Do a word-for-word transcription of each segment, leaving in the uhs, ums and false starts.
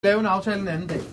Lave en aftale en anden dag.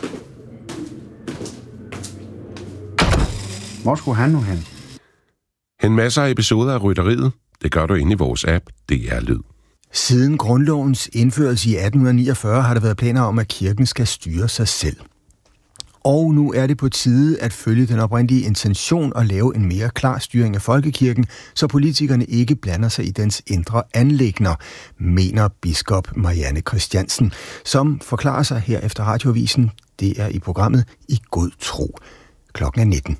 Hvor skulle han nu hen? En masse af episoder af Rytteriet, det gør du inde i vores app, D R Lyd. Siden grundlovens indførelse i atten niogfyrre har der været planer om, at kirken skal styre sig selv. Og nu er det på tide at følge den oprindelige intention og lave en mere klar styring af folkekirken, så politikerne ikke blander sig i dens indre anliggender, mener biskop Marianne Christiansen, som forklarer sig her efter Radioavisen. Det er i programmet I God Tro. Klokken er nitten.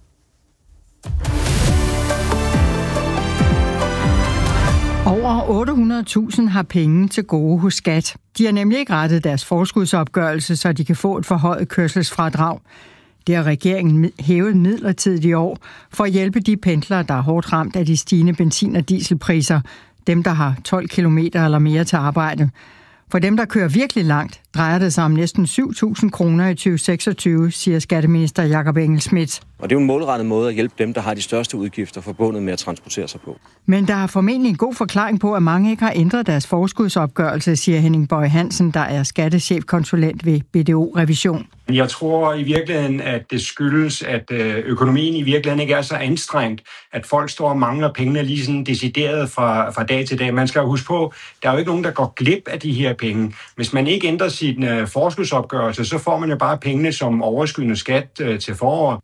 Over otte hundrede tusind har penge til gode hos Skat. De har nemlig ikke rettet deres forskudsopgørelse, så de kan få et forhøjet kørselsfradrag. Det har regeringen hævet midlertidigt i år for at hjælpe de pendlere, der er hårdt ramt af de stigende benzin- og dieselpriser. Dem, der har tolv kilometer eller mere til arbejde. For dem, der kører virkelig langt, drejer det sig om næsten syv tusind kroner i tyve seksogtyve, siger skatteminister Jakob Engel-Schmidt. Og det er jo en målrettet måde at hjælpe dem, der har de største udgifter forbundet med at transportere sig på. Men der er formentlig en god forklaring på, at mange ikke har ændret deres forskudsopgørelse, siger Henning Bøje Hansen, der er skattechefkonsulent ved B D O Revision. Jeg tror i virkeligheden, at det skyldes, at økonomien i virkeligheden ikke er så anstrengt, at folk står og mangler pengene lige sådan decideret fra, fra dag til dag. Man skal jo huske på, der er jo ikke nogen, der går glip af de her penge. Hvis man ikke ændrer sin uh, forskudsopgørelse, så får man jo bare pengene som overskydende skat uh, til foråret.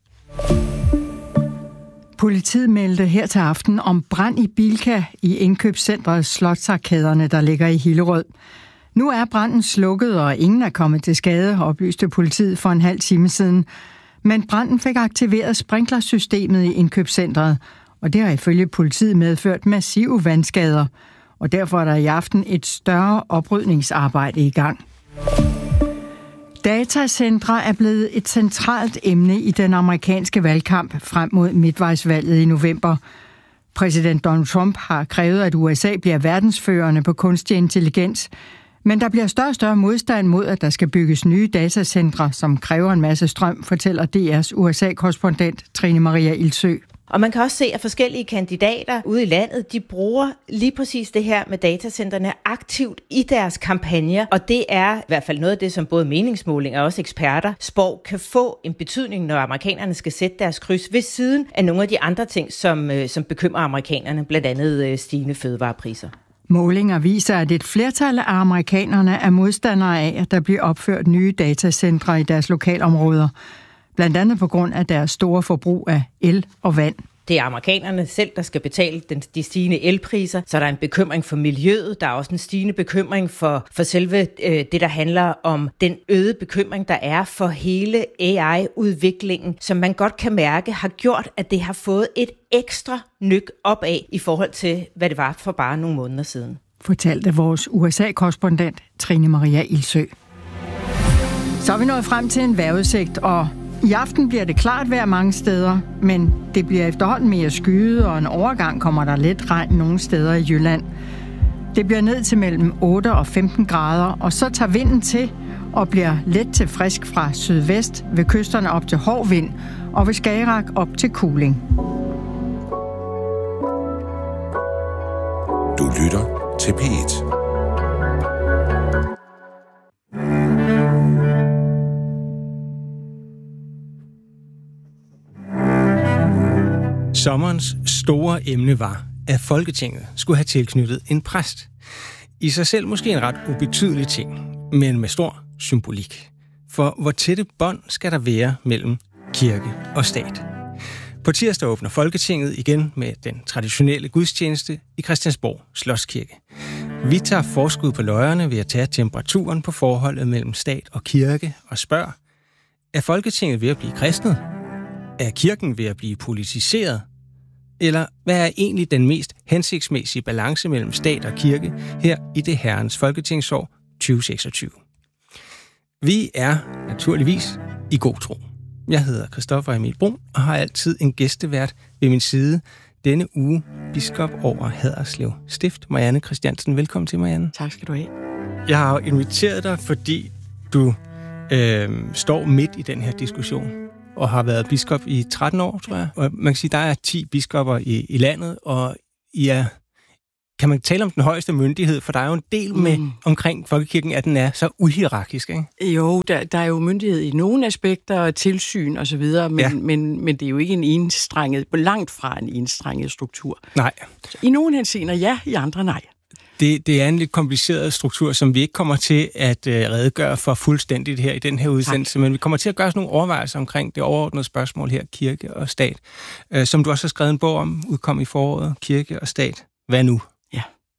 Politiet meldte her til aften om brand i Bilka i indkøbscentret Slotsarkaderne, der ligger i Hillerød. Nu er branden slukket, og ingen er kommet til skade, oplyste politiet for en halv time siden. Men branden fik aktiveret sprinklersystemet i indkøbscentret, og det har ifølge politiet medført massive vandskader. Og derfor er der i aften et større oprydningsarbejde i gang. Datacentre er blevet et centralt emne i den amerikanske valgkamp frem mod midtvejsvalget i november. Præsident Donald Trump har krævet, at U S A bliver verdensførende på kunstig intelligens, men der bliver større og større modstand mod, at der skal bygges nye datacentre, som kræver en masse strøm, fortæller D R's U S A-korrespondent Trine Maria Ildsø. Og man kan også se, at forskellige kandidater ude i landet, de bruger lige præcis det her med datacenterne aktivt i deres kampagner. Og det er i hvert fald noget af det, som både meningsmålinger og også eksperter spår kan få en betydning, når amerikanerne skal sætte deres kryds ved siden af nogle af de andre ting, som, som bekymrer amerikanerne, blandt andet stigende fødevarepriser. Målinger viser, at et flertal af amerikanerne er modstandere af, at der bliver opført nye datacentre i deres lokalområder. Blandt andet på grund af deres store forbrug af el og vand. Det er amerikanerne selv, der skal betale den, de stigende elpriser. Så er der en bekymring for miljøet. Der er også en stigende bekymring for, for selve øh, det, der handler om den øgede bekymring, der er for hele A I-udviklingen, som man godt kan mærke har gjort, at det har fået et ekstra nyk opad i forhold til, hvad det var for bare nogle måneder siden. Fortalte vores U S A-korrespondent Trine Maria Ildsø. Så er vi nået frem til en vejrudsigt, og i aften bliver det klart vejr mange steder, men det bliver efterhånden mere skyet, og en overgang kommer der lidt regn nogle steder i Jylland. Det bliver ned til mellem otte og femten grader, og så tager vinden til og bliver let til frisk fra sydvest, ved kysterne op til hård vind, og ved Skagerrak op til kuling. Du lytter til P et. Sommerens store emne var, at Folketinget skulle have tilknyttet en præst. I sig selv måske en ret ubetydelig ting, men med stor symbolik. For hvor tætte bånd skal der være mellem kirke og stat? På tirsdag åbner Folketinget igen med den traditionelle gudstjeneste i Christiansborg Slotskirke. Vi tager forskud på løjerne ved at tage temperaturen på forholdet mellem stat og kirke og spørger, er Folketinget ved at blive kristnet? Er kirken ved at blive politiseret? Eller hvad er egentlig den mest hensigtsmæssige balance mellem stat og kirke her i det herrens folketingsår tyve seksogtyve? Vi er naturligvis i god tro. Jeg hedder Christoffer Emil Brun og har altid en gæstevært ved min side. Denne uge biskop over Haderslev Stift, Marianne Christiansen. Velkommen til, Marianne. Tak skal du have. Jeg har inviteret dig, fordi du øh, står midt i den her diskussion og har været biskop i tretten år, tror jeg. Og man kan sige, der er ti biskopper i, i landet, og I er kan man tale om den højeste myndighed? For der er jo en del med mm. omkring folkekirken, at den er så uhierarkisk, ikke? Jo, der, der er jo myndighed i nogle aspekter, tilsyn og så videre, men, ja. men, men det er jo ikke en enstrenget, langt fra en enstrenget struktur. Nej. I nogle henseender ja, i andre nej. Det, det er en lidt kompliceret struktur, som vi ikke kommer til at uh, redegøre for fuldstændigt her i den her udsendelse, men vi kommer til at gøre sådan nogle overvejelser omkring det overordnede spørgsmål her, kirke og stat, uh, som du også har skrevet en bog om, udkom i foråret, Kirke og stat. Hvad nu? Ja.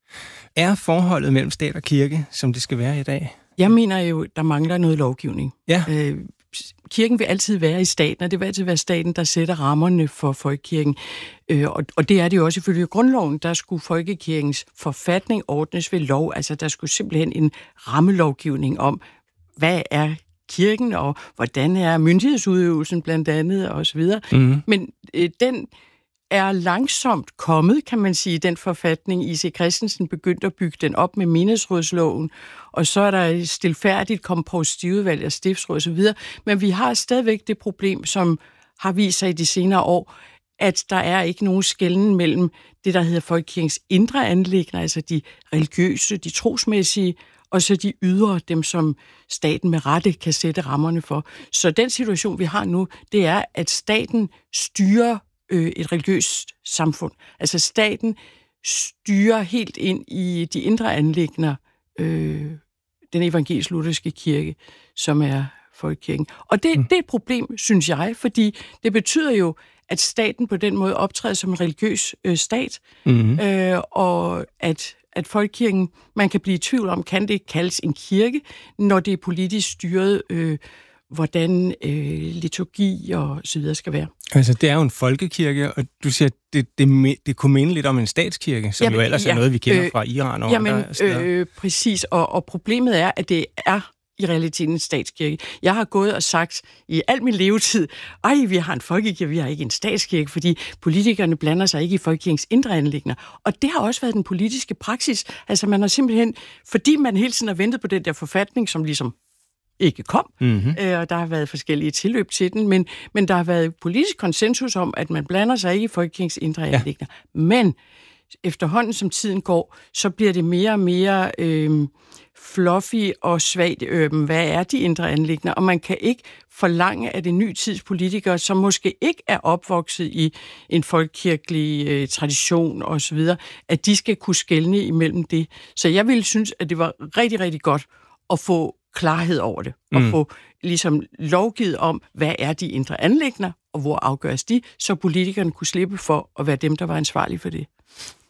Er forholdet mellem stat og kirke, som det skal være i dag? Jeg mener jo, der mangler noget lovgivning. Ja. Øh, kirken vil altid være i staten, og det vil altid være staten, der sætter rammerne for folkekirken. Øh, og, og det er det jo også ifølge grundloven. Der skulle folkekirkens forfatning ordnes ved lov. Altså, der skulle simpelthen en rammelovgivning om, hvad er kirken, og hvordan er myndighedsudøvelsen blandt andet, og så videre. Mm-hmm. Men øh, den er langsomt kommet, kan man sige, den forfatning. I C. Christensen begyndte at bygge den op med menighedsrådsloven, og så er der stilfærdigt kommet provstiudvalg og stiftsråd og så videre. Men vi har stadigvæk det problem, som har vist sig i de senere år, at der er ikke nogen skelnen mellem det, der hedder folkekirkens indre anliggender, altså de religiøse, de trosmæssige, og så de ydre, dem som staten med rette kan sætte rammerne for. Så den situation, vi har nu, det er, at staten styrer øh, et religiøst samfund. Altså staten styrer helt ind i de indre anliggender, øh, den evangelisk-lutherske kirke, som er folkekirken. Og det, mm. det er et problem, synes jeg, fordi det betyder jo, at staten på den måde optræder som en religiøs øh, stat, mm-hmm. øh, og at, at folkekirken, man kan blive i tvivl om, kan det kaldes en kirke, når det er politisk styret, øh, hvordan øh, liturgi og så videre skal være. Altså, det er jo en folkekirke, og du siger, det, det, det kunne minde lidt om en statskirke, som jamen, jo ellers ja, er noget, vi kender øh, fra Iran og jamen, andre steder. Øh, præcis, og, og problemet er, at det er i realiteten en statskirke. Jeg har gået og sagt i al min levetid, ej, vi har en folkekirke, vi har ikke en statskirke, fordi politikerne blander sig ikke i folkekirkens indre anliggender. Og det har også været den politiske praksis. Altså man har simpelthen, fordi man hele tiden har ventet på den der forfatning, som ligesom ikke kom, mm-hmm. øh, og der har været forskellige tilløb til den, men, men der har været politisk konsensus om, at man blander sig ikke i folkekirkens indre ja. anliggender. Men efterhånden som tiden går, så bliver det mere og mere øh, fluffy og svagt. Øh, hvad er de indre anliggender? Og man kan ikke forlange af det nye tids politikere, som måske ikke er opvokset i en folkekirkelig øh, tradition osv., at de skal kunne skelne imellem det. Så jeg ville synes, at det var rigtig, rigtig godt at få klarhed over det, og mm. få ligesom lovgivet om, hvad er de indre anliggender, og hvor afgøres de, så politikerne kunne slippe for at være dem, der var ansvarlige for det.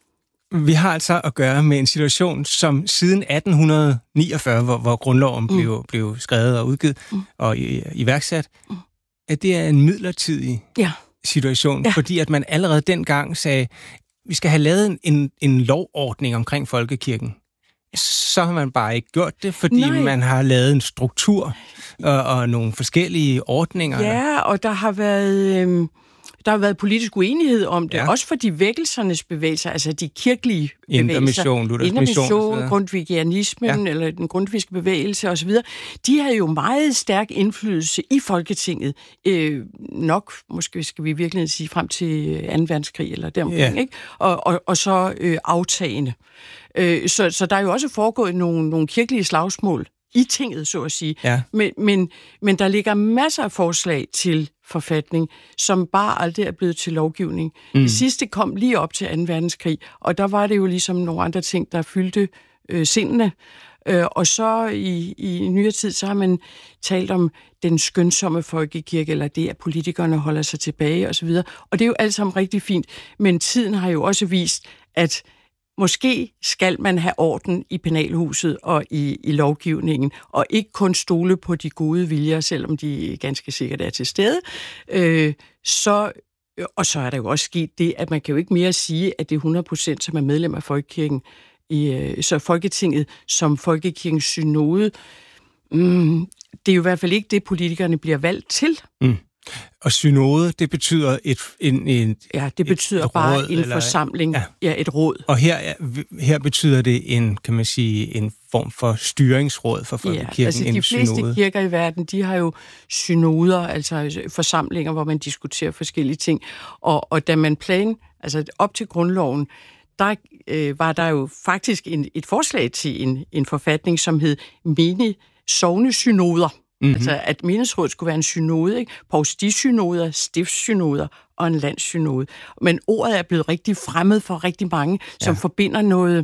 Vi har altså at gøre med en situation, som siden atten niogfyrre, hvor, hvor grundloven mm. blev, blev skrevet og udgivet mm. og i, iværksat, mm. at det er en midlertidig ja. situation, ja. fordi at man allerede dengang sagde, vi skal have lavet en, en lovordning omkring folkekirken. Så har man bare ikke gjort det, fordi Nej. man har lavet en struktur og, og nogle forskellige ordninger. Ja, og der har været... Øh... Der har været politisk uenighed om det, ja. også for de vækkelsernes bevægelser, altså de kirkelige bevægelser. Indremission, Luthers Mission, grundtvigianismen, ja. eller den grundtvigske bevægelse osv. De havde jo meget stærk indflydelse i Folketinget. Øh, nok, måske skal vi virkelig sige, frem til anden verdenskrig eller deromkring, ja. ikke? Og, og, og så øh, aftagende. Øh, så, så der er jo også foregået nogle, nogle kirkelige slagsmål i tinget, så at sige. Ja. Men, men, men der ligger masser af forslag til forfatning, som bare aldrig er blevet til lovgivning. Mm. Det sidste kom lige op til anden verdenskrig, og der var det jo ligesom nogle andre ting, der fyldte øh, sindene. Øh, og så i, i nyere tid, så har man talt om den skønsomme folkekirke, eller det, at politikerne holder sig tilbage osv. Og det er jo alt sammen rigtig fint, men tiden har jo også vist, at måske skal man have orden i penalhuset og i, i lovgivningen, og ikke kun stole på de gode viljer, selvom de ganske sikkert er til stede. Øh, så, og så er der jo også sket det, at man kan jo ikke mere sige, at det er hundrede procent, som er medlem af Folkekirken. I, øh, så Folketinget som Folkekirkens synode, mm, det er jo i hvert fald ikke det, politikerne bliver valgt til. Mm. Og synode, det betyder et en, en ja, det betyder et bare råd, en eller, forsamling, ja. ja, et råd. Og her her betyder det en, kan man sige, en form for styringsråd for folkekirken. Ja, altså de fleste synode. Kirker i verden, de har jo synoder, altså forsamlinger, hvor man diskuterer forskellige ting. Og, og da man plan, altså op til grundloven, der øh, var der jo faktisk en, et forslag til en, en forfatning, som hed mini-sognesynoder. Mm-hmm. Altså, at menighedsrådet skulle være en synode, ikke? Provstisynoder, stiftssynoder og en landssynode. Men ordet er blevet rigtig fremmed for rigtig mange, som ja. forbinder noget...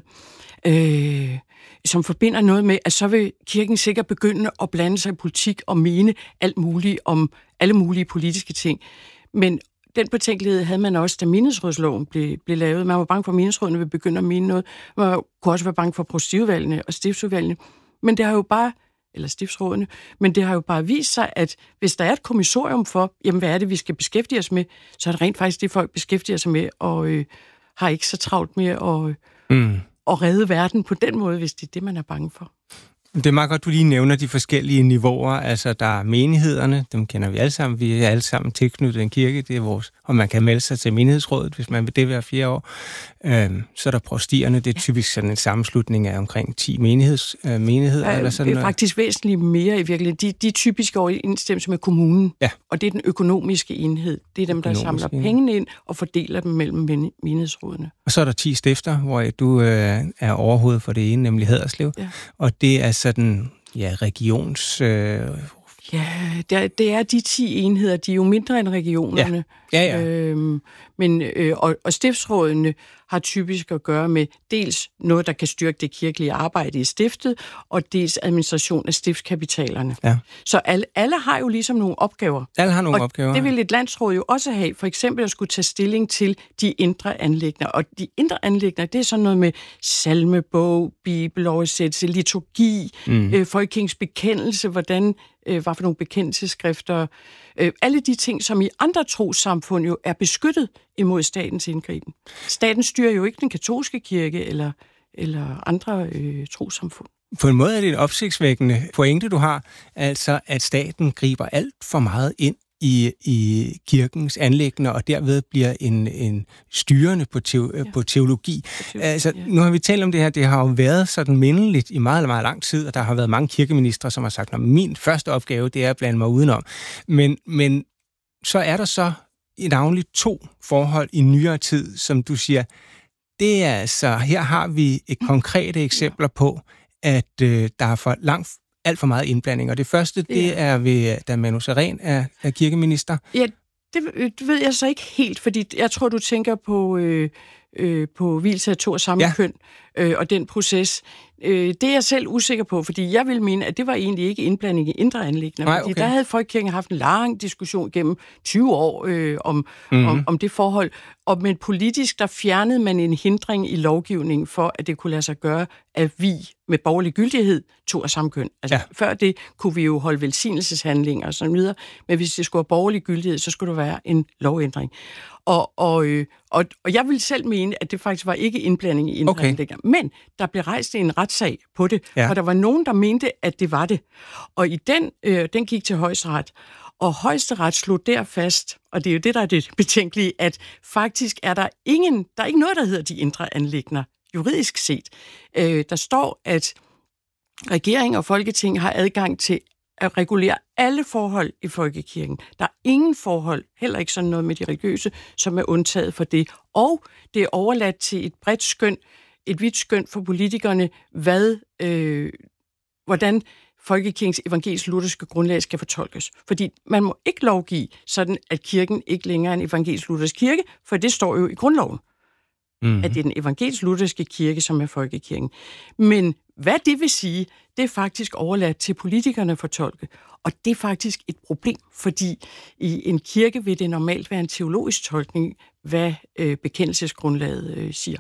Øh, som forbinder noget med, at så vil kirken sikkert begynde at blande sig i politik og mene alt muligt om alle mulige politiske ting. Men den betænkelighed havde man også, da menighedsrådsloven blev, blev lavet. Man var bange for, at menighedsrådene ville begynde at mene noget. Man kunne også være bange for provstiudvalgene og stiftsudvalgene. Men det har jo bare, eller stiftsrådene, men det har jo bare vist sig, at hvis der er et kommissorium for, jamen hvad er det, vi skal beskæftige os med, så er det rent faktisk det, folk beskæftiger sig med, og øh, har ikke så travlt med at... Øh, mm. og redde verden på den måde, hvis det er det, man er bange for. Det er meget godt, du lige nævner de forskellige niveauer. Altså, der er menighederne, dem kender vi alle sammen. Vi er alle sammen tilknyttet en kirke, det er vores, og man kan melde sig til menighedsrådet, hvis man vil det hver fire år. Øhm, så er der provstierne, det er typisk sådan en sammenslutning af omkring ti menigheds, øh, menigheder. Ja, eller sådan det er faktisk væsentligt mere i virkeligheden. De, de er typisk overensstemmelse med kommunen, ja. Og det er den økonomiske enhed. Det er dem, der samler enhed. pengene ind og fordeler dem mellem menighedsrådene. Og så er der ti stifter, hvor du øh, er overhovedet for det ene, nemlig Haderslev. Ja. Og det er sådan, ja, regions... Øh... Ja, det er, det er de ti enheder, de er jo mindre end regionerne. Ja, ja, ja. Øhm, men, øh, og, og stiftsrådene har typisk at gøre med dels noget, der kan styrke det kirkelige arbejde i stiftet, og dels administration af stiftskapitalerne. Ja. Så alle, alle har jo ligesom nogle opgaver. Alle har nogle og opgaver. Det vil et landsråd jo også have. For eksempel at skulle tage stilling til de indre anliggender. Og de indre anliggender, det er sådan noget med salmebog, bibeloversættelse, liturgi, mm. øh, folkekirkens bekendelse, hvordan, øh, hvad for nogle bekendelsesskrifter, øh, alle de ting, som i andre trossamfund jo er beskyttet imod statens indgriben. Staten styrer jo ikke den katolske kirke eller, eller andre øh, trossamfund. På en måde er det en opsigtsvækkende pointe, du har, altså at staten griber alt for meget ind i, i kirkens anliggender, og derved bliver en, en styrende på, teo, ja. på teologi. Altså, nu har vi talt om det her, det har jo været sådan mindeligt i meget, meget lang tid, og der har været mange kirkeministre, som har sagt, at min første opgave, det er at blande mig udenom. Men, men så er der så navnligt to forhold i nyere tid, som du siger, det er altså, her har vi et konkrete eksempler på, at øh, der er for langt alt for meget indblanding. Og det første, det ja. er ved, da Manu Sareen er, er kirkeminister. Ja, det, det ved jeg så ikke helt, fordi jeg tror, du tænker på, øh, øh, på hvilelse af to og samme ja. køn øh, og den proces. Øh, det er jeg selv usikker på, fordi jeg vil mene, at det var egentlig ikke indblanding i indre anliggender. Nej, fordi okay. der havde Folkekirken haft en lang diskussion gennem tyve år øh, om, mm-hmm. om, om det forhold. Og men politisk, der fjernede man en hindring i lovgivningen for, at det kunne lade sig gøre, at vi med borgerlig gyldighed to og samme køn. Altså, ja. Før det kunne vi jo holde velsignelseshandlinger og sådan videre, men hvis det skulle have borgerlig gyldighed, så skulle der være en lovændring. Og, og, øh, og, og jeg vil selv mene, at det faktisk var ikke indblanding i indre okay. anliggender. Men der blev rejst en retssag på det, ja. og der var nogen, der mente, at det var det. Og i den, øh, den gik til Højesteret. Og Højesteret slog der fast, og det er jo det, der er det betænkelige, at faktisk er der ingen, der er ikke noget, der hedder de indre anliggender, juridisk set. Øh, der står, at regering og Folketing har adgang til at regulere alle forhold i folkekirken. Der er ingen forhold, heller ikke sådan noget med de religiøse, som er undtaget for det. Og det er overladt til et bredt skøn, et vidt skøn for politikerne, hvad, øh, hvordan folkekirkens evangelisk-lutherske grundlag skal fortolkes. Fordi man må ikke lovgive sådan, at kirken ikke længere er en evangelisk-luthersk kirke, for det står jo i grundloven, mm-hmm. at det er den evangelisk-lutherske kirke, som er folkekirken. Men hvad det vil sige, det er faktisk overladt til politikerne at fortolke. Og det er faktisk et problem, fordi i en kirke vil det normalt være en teologisk tolkning, hvad øh, bekendelsesgrundlaget øh, siger.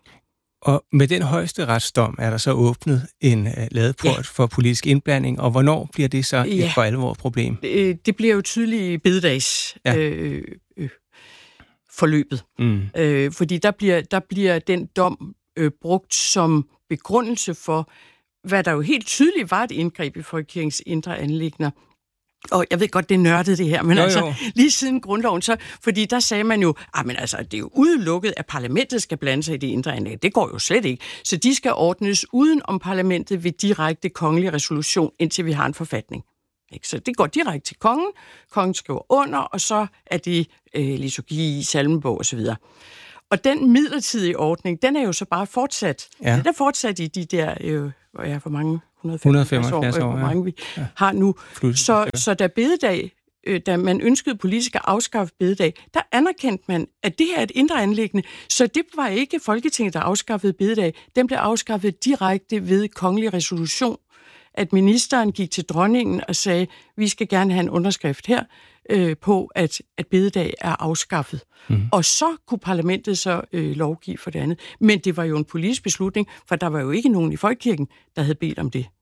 Og med den højeste retsdom er der så åbnet en uh, ladeport ja. for politisk indblanding, og hvornår bliver det så ja. et for alvor problem? Det, det bliver jo tydeligt i bededags ja. øh, øh, forløbet. Mm. Øh, fordi der bliver, der bliver den dom øh, brugt som begrundelse for, hvad der jo helt tydeligt var et indgreb i folkekirkens indre anliggender. Og jeg ved godt, det er nørdet det her, men jo, altså jo. lige siden grundloven, så, fordi der sagde man jo, ah, men altså, det er jo udelukket, at parlamentet skal blande sig i det indre anliggender. Det går jo slet ikke. Så de skal ordnes uden om parlamentet ved direkte kongelig resolution, indtil vi har en forfatning. Ikke? Så det går direkte til kongen, kongen skriver under, og så er det øh, liturgi, salmebog osv. Og den midlertidige ordning, den er jo så bare fortsat. Ja. Den er fortsat i de der, øh, hvor jeg for mange, et hundrede og femoghalvfjerds år, år, hvor mange ja. vi ja. har nu. Så, så da bededag, øh, da man ønskede politisk at afskaffe bededag, der anerkendte man, at det her er et indre anliggende. Så det var ikke Folketinget, der afskaffede bededag. Den blev afskaffet direkte ved kongelig resolution, at ministeren gik til dronningen og sagde, vi skal gerne have en underskrift her øh, på, at, at bededag er afskaffet. Mm. Og så kunne parlamentet så øh, lovgive for det andet. Men det var jo en politisk beslutning, for der var jo ikke nogen i Folkekirken, der havde bedt om det.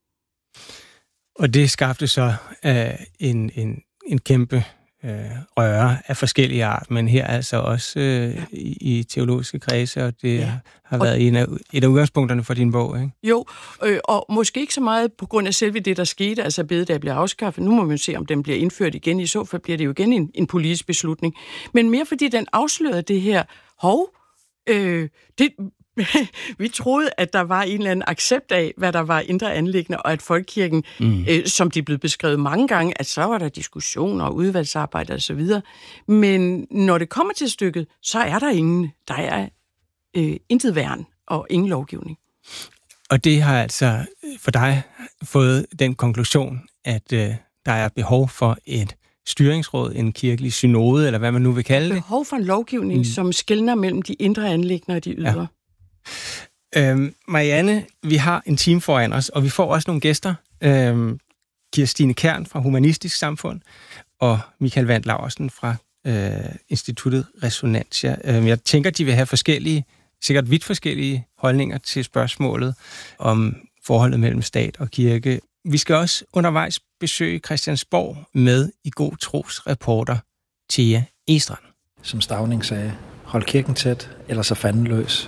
Og det skabte så øh, en, en, en kæmpe øh, røre af forskellige art, men her altså også øh, i, i teologiske kredse, og det ja. har været og, en af, et af udgangspunkterne for din bog, ikke? Jo, øh, og måske ikke så meget på grund af selve det, der skete, altså bededag bliver afskaffet. Nu må man se, om den bliver indført igen. I så fald bliver det jo igen en, en politisk beslutning. Men mere fordi den afslørede det her, hov, øh, det... Vi troede, at der var en eller anden accept af, hvad der var indre anliggende, og at Folkekirken, mm. øh, som de er blevet beskrevet mange gange, at så var der diskussioner og udvalgsarbejde og så videre. Men når det kommer til stykket, så er der ingen, der er øh, intet værn og ingen lovgivning. Og det har altså for dig fået den konklusion, at øh, der er behov for et styringsråd, en kirkelig synode, eller hvad man nu vil kalde det. Behov for en lovgivning, mm. som skelner mellem de indre anliggender og de ydre. Ja. Øhm, Marianne, vi har en team foran os, og vi får også nogle gæster. Øhm, Kirstine Kern fra Humanistisk Samfund, og Michael Wandt Laursen fra øh, Instituttet Resonantia. Øhm, jeg tænker, de vil have forskellige, sikkert vidt forskellige holdninger til spørgsmålet om forholdet mellem stat og kirke. Vi skal også undervejs besøge Christiansborg med i god tros reporter Thea Estrand. Som Stauning sagde, hold kirken tæt, ellers er fanden løs.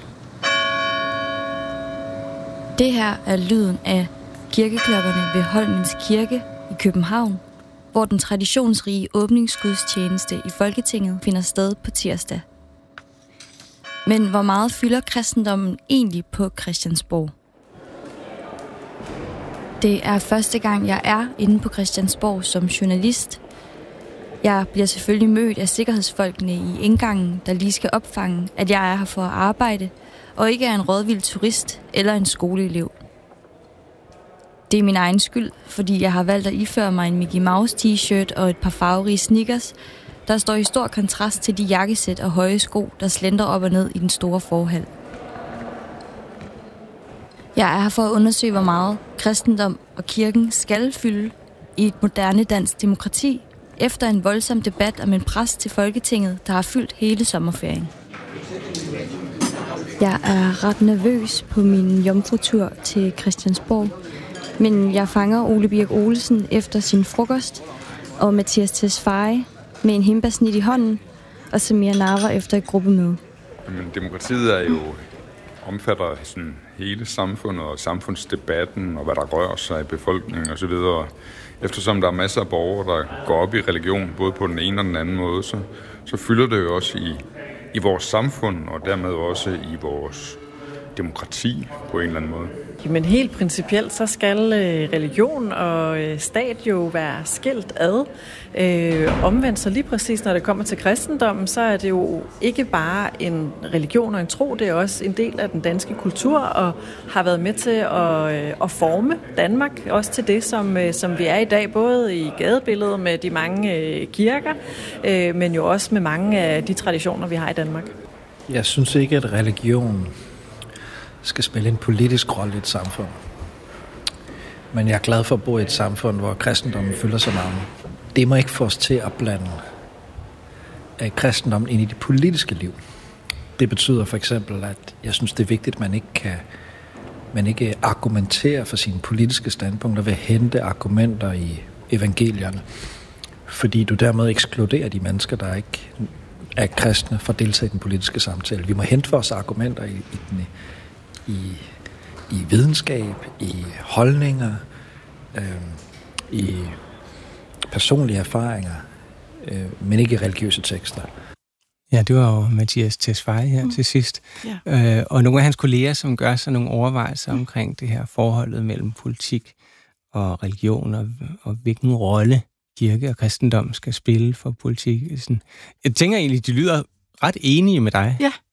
Det her er lyden af kirkeklokkerne ved Holmens Kirke i København, hvor den traditionsrige åbningsgudstjeneste i Folketinget finder sted på tirsdag. Men hvor meget fylder kristendommen egentlig på Christiansborg? Det er første gang, jeg er inde på Christiansborg som journalist. Jeg bliver selvfølgelig mødt af sikkerhedsfolkene i indgangen, der lige skal opfange, at jeg er her for at arbejde, og ikke er en rådvild turist eller en skoleelev. Det er min egen skyld, fordi jeg har valgt at iføre mig en Mickey Mouse t-shirt og et par farverige sneakers, der står i stor kontrast til de jakkesæt og høje sko, der slendrer op og ned i den store forhal. Jeg er her for at undersøge, hvor meget kristendom og kirken skal fylde i et moderne dansk demokrati, efter en voldsom debat om en præst til Folketinget, der har fyldt hele sommerferien. Jeg er ret nervøs på min jomfrutur til Christiansborg, men jeg fanger Ole Birk Olesen efter sin frokost, og Mathias Tesfaye med en hindbærsnit i hånden, og Samir Navar efter et gruppemøde. Jamen, demokratiet er jo omfatter sådan hele samfundet og samfundsdebatten og hvad der rører sig i befolkningen osv. Eftersom der er masser af borgere, der går op i religion, både på den ene og den anden måde, så, så fylder det jo også i, i vores samfund og dermed også i vores demokrati på en eller anden måde. Men helt principielt, så skal religion og stat jo være skilt ad. Øh, omvendt så lige præcis, når det kommer til kristendommen, så er det jo ikke bare en religion og en tro, det er også en del af den danske kultur og har været med til at, at forme Danmark, også til det, som, som vi er i dag, både i gadebilledet med de mange kirker, øh, men jo også med mange af de traditioner, vi har i Danmark. Jeg synes ikke, at religion skal spille en politisk rolle i et samfund. Men jeg er glad for at bo i et samfund, hvor kristendommen fylder så meget. Det må ikke få os til at blande kristendommen ind i det politiske liv. Det betyder for eksempel, at jeg synes, det er vigtigt, at man ikke kan man ikke argumenterer for sine politiske standpunkter ved at hente argumenter i evangelierne. Fordi du dermed ekskluderer de mennesker, der ikke er kristne, for at deltage i den politiske samtale. Vi må hente vores argumenter i, i den I, i videnskab, i holdninger, øh, i personlige erfaringer, øh, men ikke i religiøse tekster. Ja, det var jo Mathias Tesfaye her mm. til sidst. Yeah. Øh, og nogle af hans kolleger, som gør sig nogle overvejelser mm. omkring det her forholdet mellem politik og religion, og, og hvilken rolle kirke og kristendom skal spille for politik. Sådan. Jeg tænker egentlig, de lyder ret enige med dig. Ja.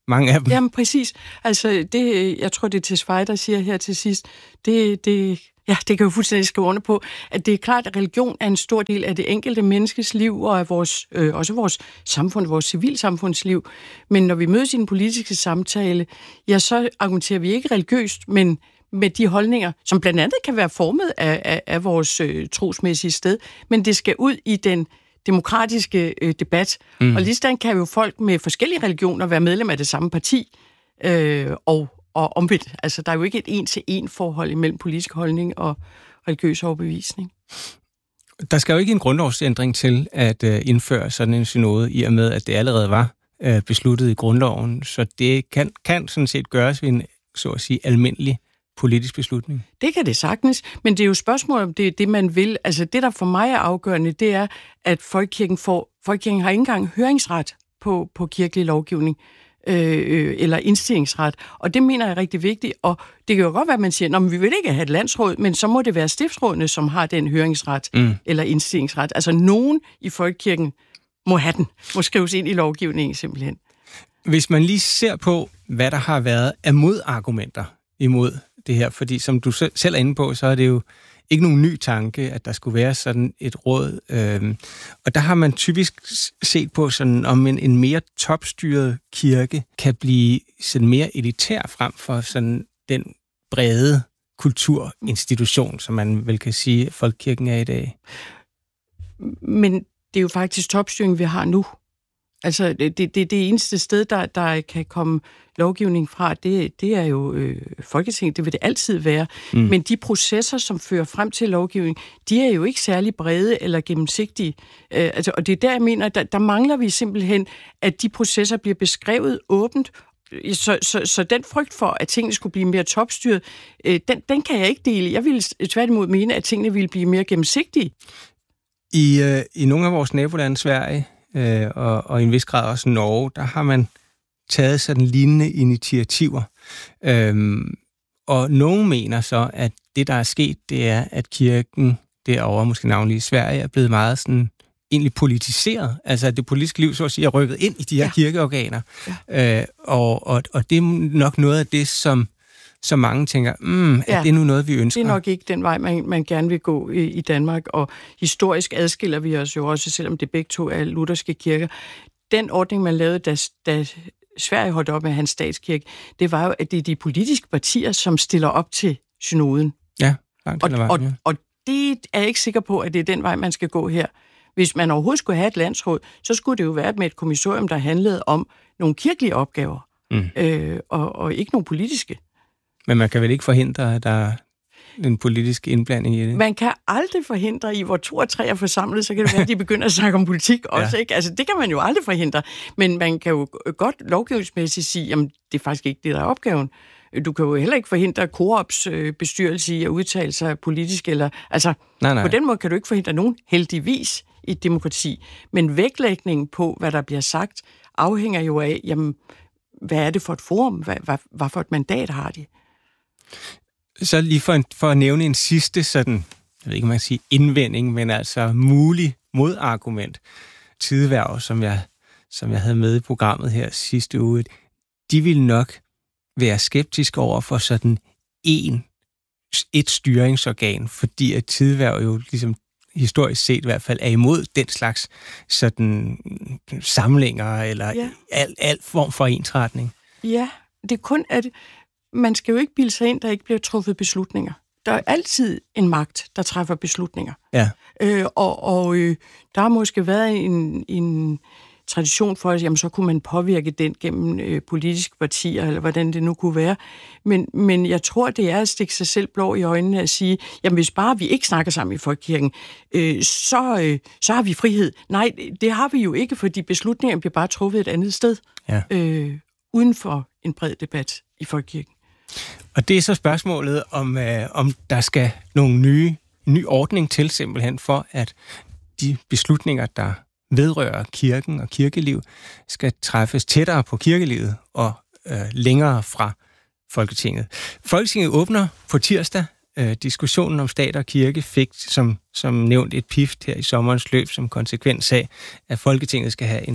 mange af dem. Jamen præcis. Altså, det, jeg tror, det er Tesfaye, der siger her til sidst, det, det, ja, det kan jo fuldstændig skrive under på, at det er klart, at religion er en stor del af det enkelte menneskes liv, og af vores, øh, også vores samfund, vores civilsamfundsliv. Men når vi mødes i en politisk samtale, ja, så argumenterer vi ikke religiøst, men med de holdninger, som blandt andet kan være formet af, af, af vores øh, trosmæssige sted, men det skal ud i den demokratiske øh, debat. Mm. Og ligesådan kan jo folk med forskellige religioner være medlem af det samme parti, øh, og, og omvendt. Altså, der er jo ikke et en-til-en forhold imellem politisk holdning og religiøs overbevisning. Der skal jo ikke en grundlovsændring til at øh, indføre sådan en synode, i og med, at det allerede var øh, besluttet i grundloven, så det kan, kan sådan set gøres ved en, så at sige, almindelig politisk beslutning. Det kan det sagtens, men det er jo spørgsmål om det, det man vil. Altså det, der for mig er afgørende, det er, at Folkekirken, får, Folkekirken har ikke engang høringsret på, på kirkelig lovgivning, øh, eller indstillingsret, og det mener jeg er rigtig vigtigt, og det kan jo godt være, at man siger, at vi vil ikke have et landsråd, men så må det være stiftsrådene, som har den høringsret, mm. eller indstillingsret. Altså nogen i Folkekirken må have den, må skrives ind i lovgivningen simpelthen. Hvis man lige ser på, hvad der har været af modargumenter imod det her, fordi som du selv er inde på, så er det jo ikke nogen ny tanke, at der skulle være sådan et råd. Øhm, og der har man typisk set på, sådan, om en, en mere topstyret kirke kan blive sådan mere elitær frem for sådan den brede kulturinstitution, som man vel kan sige, folkekirken er i dag. Men det er jo faktisk topstyring, vi har nu. Altså, det, det, det eneste sted, der, der kan komme lovgivning fra, det, det er jo øh, Folketinget, det vil det altid være. Mm. Men de processer, som fører frem til lovgivning, de er jo ikke særlig brede eller gennemsigtige. Øh, altså, og det er der, jeg mener, der, der mangler vi simpelthen, at de processer bliver beskrevet åbent. Så, så, så den frygt for, at tingene skulle blive mere topstyret, øh, den, den kan jeg ikke dele. Jeg ville tværtimod mene, at tingene ville blive mere gennemsigtige. I, øh, i nogle af vores nabolande, Sverige, Øh, og, og i en vis grad også Norge, der har man taget sådan lignende initiativer. Øhm, og nogen mener så, at det, der er sket, det er, at kirken derovre, måske navnlig i Sverige, er blevet meget sådan egentlig politiseret. Altså, at det politiske liv, så at sige, er rykket ind i de her ja. kirkeorganer. Ja. Øh, og, og, og det er nok noget af det, som så mange tænker, mm, er ja, det nu noget, vi ønsker? Det er nok ikke den vej, man, man gerne vil gå i, i Danmark, og historisk adskiller vi os jo også, selvom det begge to er lutherske kirker. Den ordning, man lavede, da, da Sverige holdt op med hans statskirke, det var jo, at det er de politiske partier, som stiller op til synoden. Ja, langt og, og, og det er jeg ikke sikker på, at det er den vej, man skal gå her. Hvis man overhovedet skulle have et landsråd, så skulle det jo være med et kommissorium, der handlede om nogle kirkelige opgaver, mm. øh, og, og ikke nogle politiske. Men man kan vel ikke forhindre, at der er en politisk indblanding i det? Man kan aldrig forhindre, i hvor to og tre er forsamlet, så kan det være, at de begynder at snakke om politik også, ja. ikke? Altså, det kan man jo aldrig forhindre. Men man kan jo godt lovgivningsmæssigt sige, jamen, det er faktisk ikke det, der er opgaven. Du kan jo heller ikke forhindre Coops bestyrelse i at udtale sig politisk, eller, altså, nej, nej. På den måde kan du ikke forhindre nogen, heldigvis, i et demokrati. Men vægtlægningen på, hvad der bliver sagt, afhænger jo af, jamen, hvad er det for et forum? Hvad, hvad, hvad for et mandat har de? Så lige for, en, for at nævne en sidste sådan, jeg ved ikke, om man kan sige indvending, men altså mulig modargument. Tidehverv, som jeg, som jeg havde med i programmet her sidste uge, de ville nok være skeptiske over for sådan en, et styringsorgan, fordi at Tidehverv jo ligesom historisk set i hvert fald er imod den slags sådan samlinger eller ja. al, al form for ensretning. Ja, det er kun, at man skal jo ikke bilde sig ind, der ikke bliver truffet beslutninger. Der er altid en magt, der træffer beslutninger. Ja. Øh, og og øh, der har måske været en, en tradition for, at jamen, så kunne man påvirke den gennem øh, politiske partier, eller hvordan det nu kunne være. Men, men jeg tror, det er at stikke sig selv blå i øjnene at sige, jamen hvis bare vi ikke snakker sammen i Folkekirken, øh, så, øh, så har vi frihed. Nej, det har vi jo ikke, fordi beslutningen bliver bare truffet et andet sted. Ja. Øh, uden for en bred debat i Folkekirken. Og det er så spørgsmålet, om, øh, om der skal nogle nye, ny ordning til simpelthen for, at de beslutninger, der vedrører kirken og kirkeliv, skal træffes tættere på kirkelivet og øh, længere fra Folketinget. Folketinget åbner på tirsdag. Øh, diskussionen om stat og kirke fik som, som nævnt et pift her i sommerens løb som konsekvens af, at Folketinget skal have en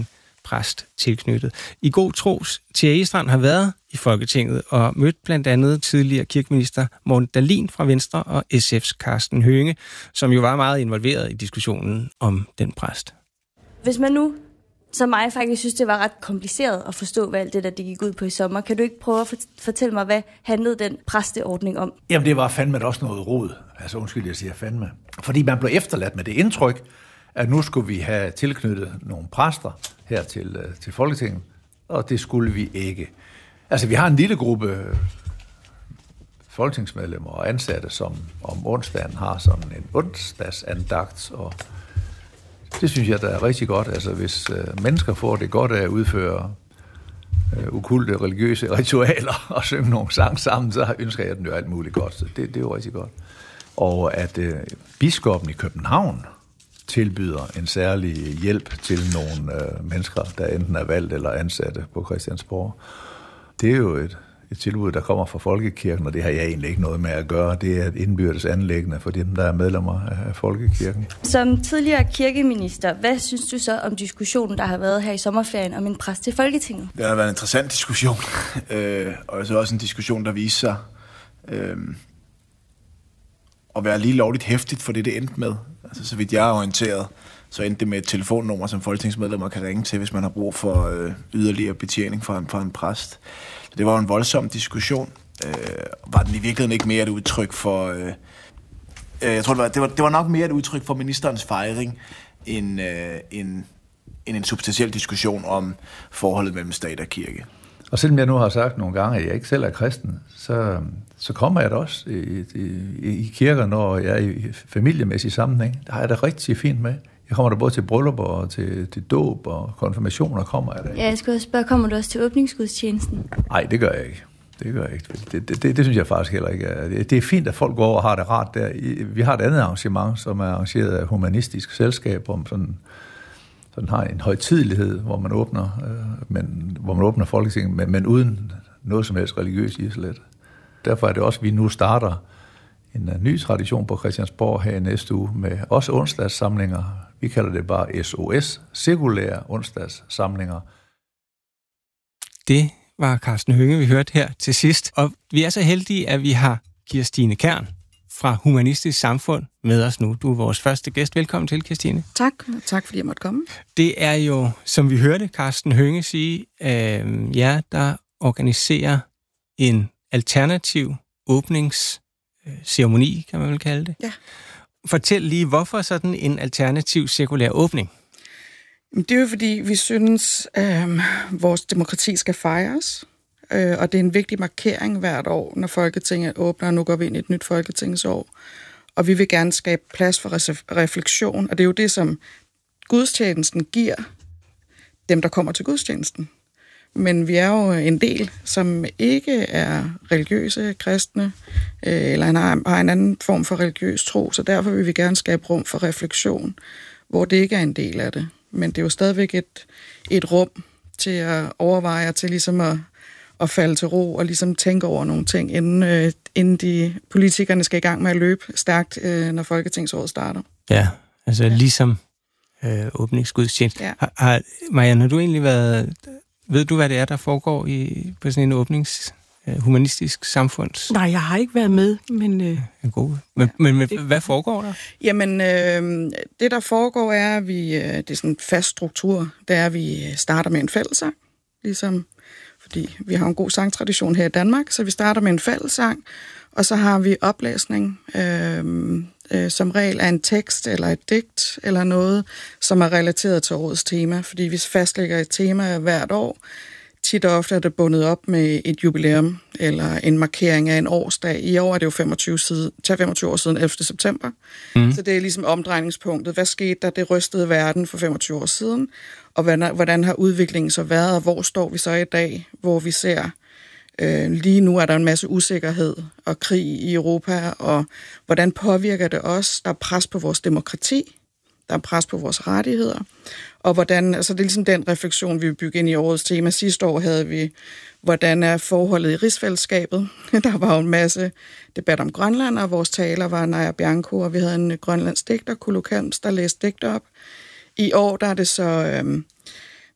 præst tilknyttet. I god tros, Thea Egestrand har været i Folketinget og mødt blandt andet tidligere kirkeminister Morten Dahlin fra Venstre og S F's Karsten Hønge, som jo var meget involveret i diskussionen om den præst. Hvis man nu, som mig, faktisk synes, det var ret kompliceret at forstå, hvad alt det der det gik ud på i sommer, kan du ikke prøve at fortælle mig, hvad handlede den præsteordning om? Jamen, det var fandme også noget rod. Altså, undskyld, jeg siger fandme. Fordi man blev efterladt med det indtryk, at nu skulle vi have tilknyttet nogle præster her til, til Folketinget, og det skulle vi ikke. Altså, vi har en lille gruppe folketingsmedlemmer og ansatte, som om onsdagen har sådan en onsdagsandagt, og det synes jeg, der er rigtig godt. Altså, hvis øh, mennesker får det godt af at udføre øh, ukulte religiøse ritualer og synge nogle sang sammen, så ønsker jeg den jo alt muligt godt. Så det, det er jo rigtig godt. Og at øh, biskoppen i København tilbyder en særlig hjælp til nogle øh, mennesker, der enten er valgt eller ansatte på Christiansborg. Det er jo et, et tilbud, der kommer fra Folkekirken, og det har jeg egentlig ikke noget med at gøre. Det er et indbyrdes anliggende for dem, der er medlemmer af Folkekirken. Som tidligere kirkeminister, hvad synes du så om diskussionen, der har været her i sommerferien om en præst til Folketinget? Det har været en interessant diskussion, øh, og så også en diskussion, der viser sig øh, at være lige lovligt hæftigt for det, det endte med. Altså, så vidt jeg er orienteret, så endte det med et telefonnummer, som folketingsmedlemmer kan ringe til, hvis man har brug for øh, yderligere betjening fra en, fra en præst. Det var en voldsom diskussion. Øh, var den i virkeligheden ikke mere et udtryk for... Øh, øh, jeg tror, det var, det, var, det var nok mere et udtryk for ministerens fejring, end, øh, end, end en substantiel diskussion om forholdet mellem stat og kirke. Og selvom jeg nu har sagt nogle gange, at jeg ikke selv er kristen, så, så kommer jeg da også i, i, i kirker, når jeg er i familiemæssig sammenhæng. Der har jeg da rigtig fint med. Jeg kommer der både til bryllupper og til, til dåb og konfirmationer kommer jeg der. Ja, jeg skulle spørge, kommer du også til åbningsgudstjenesten? Nej, det gør jeg ikke. Det gør jeg ikke. Det, det, det, det synes jeg faktisk heller ikke. Det er fint, at folk går over og har det rart der. Vi har et andet arrangement, som er arrangeret af Humanistisk Selskab, om sådan, sådan har en højtidelighed, hvor man åbner, øh, men, hvor man åbner Folketinget, men, men uden noget som helst religiøst i slet. Derfor er det også, at vi nu starter en ny tradition på Christiansborg her i næste uge med også onsdagssamlinger. Vi kalder det bare S O S, sekulære onsdagssamlinger. Det var Karsten Hønge, vi hørte her til sidst. Og vi er så heldige, at vi har Kirstine Kern fra Humanistisk Samfund med os nu. Du er vores første gæst. Velkommen til, Kirstine. Tak. Tak, fordi jeg måtte komme. Det er jo, som vi hørte Karsten Hønge sige, øh, ja, der organiserer en alternativ åbningsceremoni, kan man vel kalde det. Ja. Fortæl lige, hvorfor sådan en alternativ sekulær åbning? Det er jo fordi, vi synes, at øh, vores demokrati skal fejres, øh, og det er en vigtig markering hvert år, når Folketinget åbner, og nu går vi ind i et nyt folketingsår. Og vi vil gerne skabe plads for refleksion, og det er jo det, som gudstjenesten giver dem, der kommer til gudstjenesten. Men vi er jo en del, som ikke er religiøse, kristne, eller har en anden form for religiøs tro, så derfor vil vi gerne skabe rum for refleksion, hvor det ikke er en del af det. Men det er jo stadigvæk et, et rum til at overveje, og til ligesom at, at falde til ro, og ligesom tænke over nogle ting, inden, øh, inden de politikerne skal i gang med at løbe stærkt, øh, når Folketingsåret starter. Ja, altså ja. Ligesom øh, åbningsgudstjeneste. Ja. Har, har, Marianne, har du egentlig været... Ved du, hvad det er, der foregår i, på sådan en åbnings øh, humanistisk samfunds? Nej, jeg har ikke været med, men... Øh, er god. Men, ja, men, men det, hvad foregår der? Jamen, øh, det der foregår er, at vi, øh, det er sådan en fast struktur, det er, at vi starter med en fællessang, ligesom, fordi vi har en god sangtradition her i Danmark, så vi starter med en fællessang, og så har vi oplæsning, øh, øh, som regel af en tekst eller et digt eller noget, som er relateret til årets tema, fordi vi fastlægger et tema hvert år. Tit og ofte er det bundet op med et jubilæum eller en markering af en årsdag. I år er det jo femogtyve, side, femogtyve år siden ellevte september, mm. så det er ligesom omdrejningspunktet. Hvad skete der? Det rystede verden for femogtyve år siden, og hvordan, hvordan har udviklingen så været, og hvor står vi så i dag, hvor vi ser... Øh, lige nu er der en masse usikkerhed og krig i Europa, og hvordan påvirker det os? Der er pres på vores demokrati, der er pres på vores rettigheder, og hvordan, altså det er ligesom den refleksion, vi vil bygge ind i årets tema. Sidste år havde vi, hvordan er forholdet i rigsfællesskabet? Der var jo en masse debat om Grønland, og vores taler var Naja Bianco, og vi havde en grønlandsk digter, Kulu Kalms, der læste digter op. I år der er det så... Øh,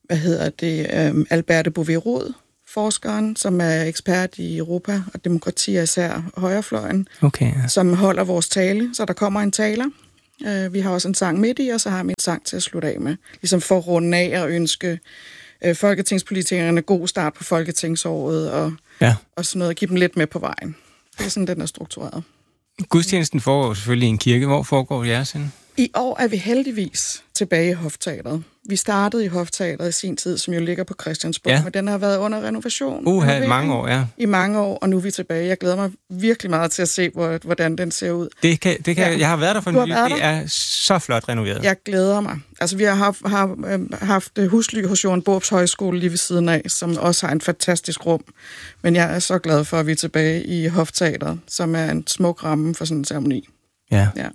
hvad hedder det, øh, Alberte Bouvet-Rod, forskeren, som er ekspert i Europa og demokrati, især højrefløjen, okay, ja. som holder vores tale, så der kommer en taler. Uh, vi har også en sang midt i, og så har vi en sang til at slutte af med. Ligesom for at runde af og ønske uh, folketingspolitikerne god start på folketingsåret, og, ja. og sådan noget, og give dem lidt med på vejen. Det er sådan, den er struktureret. Gudstjenesten foregår selvfølgelig i en kirke. Hvor foregår jeres henne? I år er vi heldigvis tilbage i Hofteatret. Vi startede i Hofteatret i sin tid, som jo ligger på Christiansborg, ja. Men den har været under renovation. Uha, mange år, ja. I mange år, og nu er vi tilbage. Jeg glæder mig virkelig meget til at se, hvordan den ser ud. Det kan, det kan, ja. Jeg har været der for en ny. Det er så flot renoveret. Jeg glæder mig. Altså, vi har haft, har, haft husly hos Jørgen Borups Højskole lige ved siden af, som også har en fantastisk rum. Men jeg er så glad for, at vi er tilbage i Hofteatret, som er en smuk ramme for sådan en ceremoni. Ja. Ja.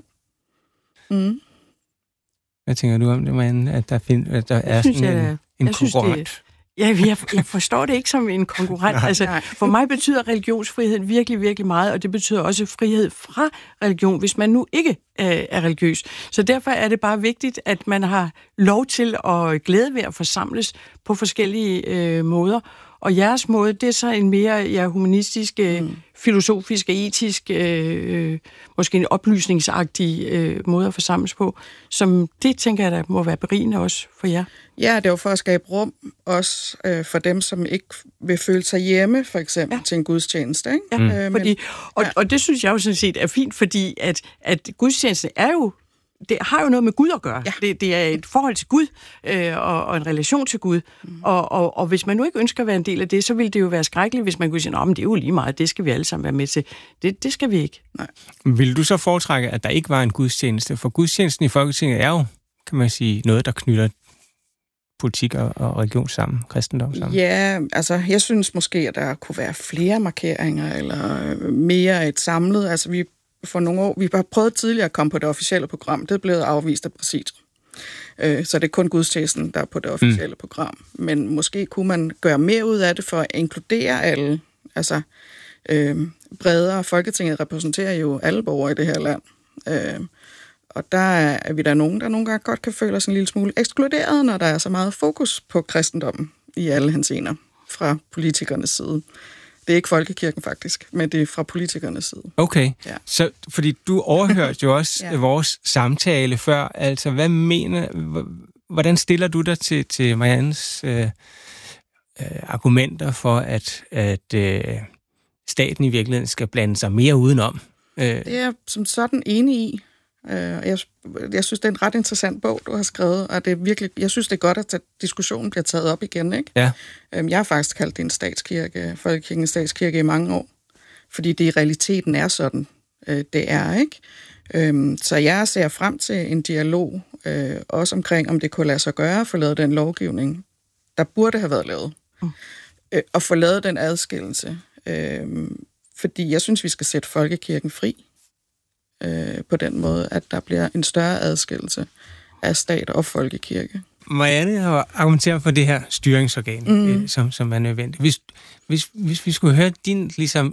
Mm. Hvad tænker du om det, Marianne, at der, find, at der er synes, sådan jeg, en, en jeg konkurrent? Synes, det, ja, jeg, jeg forstår det ikke som en konkurrent. Altså, for mig betyder religionsfrihed virkelig, virkelig meget, og det betyder også frihed fra religion, hvis man nu ikke øh, er religiøs. Så derfor er det bare vigtigt, at man har lov til at glæde ved at forsamles på forskellige øh, måder. Og jeres måde, det er så en mere ja, humanistisk, mm. filosofisk og etisk, øh, måske en oplysningsagtig øh, måde at forsamles på, som det, tænker jeg, der må være berigende også for jer. Ja, det er jo for at skabe rum, også øh, for dem, som ikke vil føle sig hjemme, for eksempel, ja. Til en gudstjeneste. Ikke? Ja, mm. øh, fordi, og, ja. og det synes jeg jo sådan set er fint, fordi at, at gudstjenesten er jo det har jo noget med Gud at gøre. Ja. Det, det er et forhold til Gud, øh, og, og en relation til Gud. Mm. Og, og, og hvis man nu ikke ønsker at være en del af det, så ville det jo være skrækkeligt, hvis man kunne sige, men det er jo lige meget, det skal vi alle sammen være med til. Det, det skal vi ikke. Nej. Vil du så foretrække, at der ikke var en gudstjeneste? For gudstjenesten i Folketinget er jo, kan man sige, noget, der knytter politik og, og religion sammen, kristendom sammen. Ja, altså jeg synes måske, at der kunne være flere markeringer, eller mere et samlet. Altså vi for nogle år, vi har prøvet tidligere at komme på det officielle program, det er blevet afvist af præsidiet. Øh, så det er kun gudstjenesten, der er på det officielle mm. program. Men måske kunne man gøre mere ud af det for at inkludere alle, altså øh, bredere. Folketinget repræsenterer jo alle borgere i det her land. Øh, og der er vi der nogen, der nogle gange godt kan føle sig en lille smule ekskluderet, når der er så meget fokus på kristendommen i alle henseender fra politikernes side. Det er ikke folkekirken faktisk, men det er fra politikernes side. Okay, ja. Så fordi du overhørte jo også ja. vores samtale før, altså hvad mener, hvordan stiller du dig til, til Mariannes øh, øh, argumenter for, at, at øh, staten i virkeligheden skal blande sig mere udenom? Øh. Det er jeg som sådan enig i. Jeg, jeg synes, det er en ret interessant bog, du har skrevet, og det er virkelig, jeg synes, det er godt, at diskussionen bliver taget op igen. Ikke? Ja. Jeg har faktisk kaldt det en statskirke, Folkekirkens statskirke i mange år, fordi det i realiteten er sådan, det er, ikke? Så jeg ser frem til en dialog, også omkring, om det kunne lade sig gøre for at lave den lovgivning, der burde have været lavet, mm. og få lavet den adskillelse, fordi jeg synes, vi skal sætte folkekirken fri, Øh, på den måde, at der bliver en større adskillelse af stat og folkekirke. Marianne har argumenteret for det her styringsorgan, mm. øh, som, som er nødvendigt. Hvis, hvis, hvis vi skulle høre din ligesom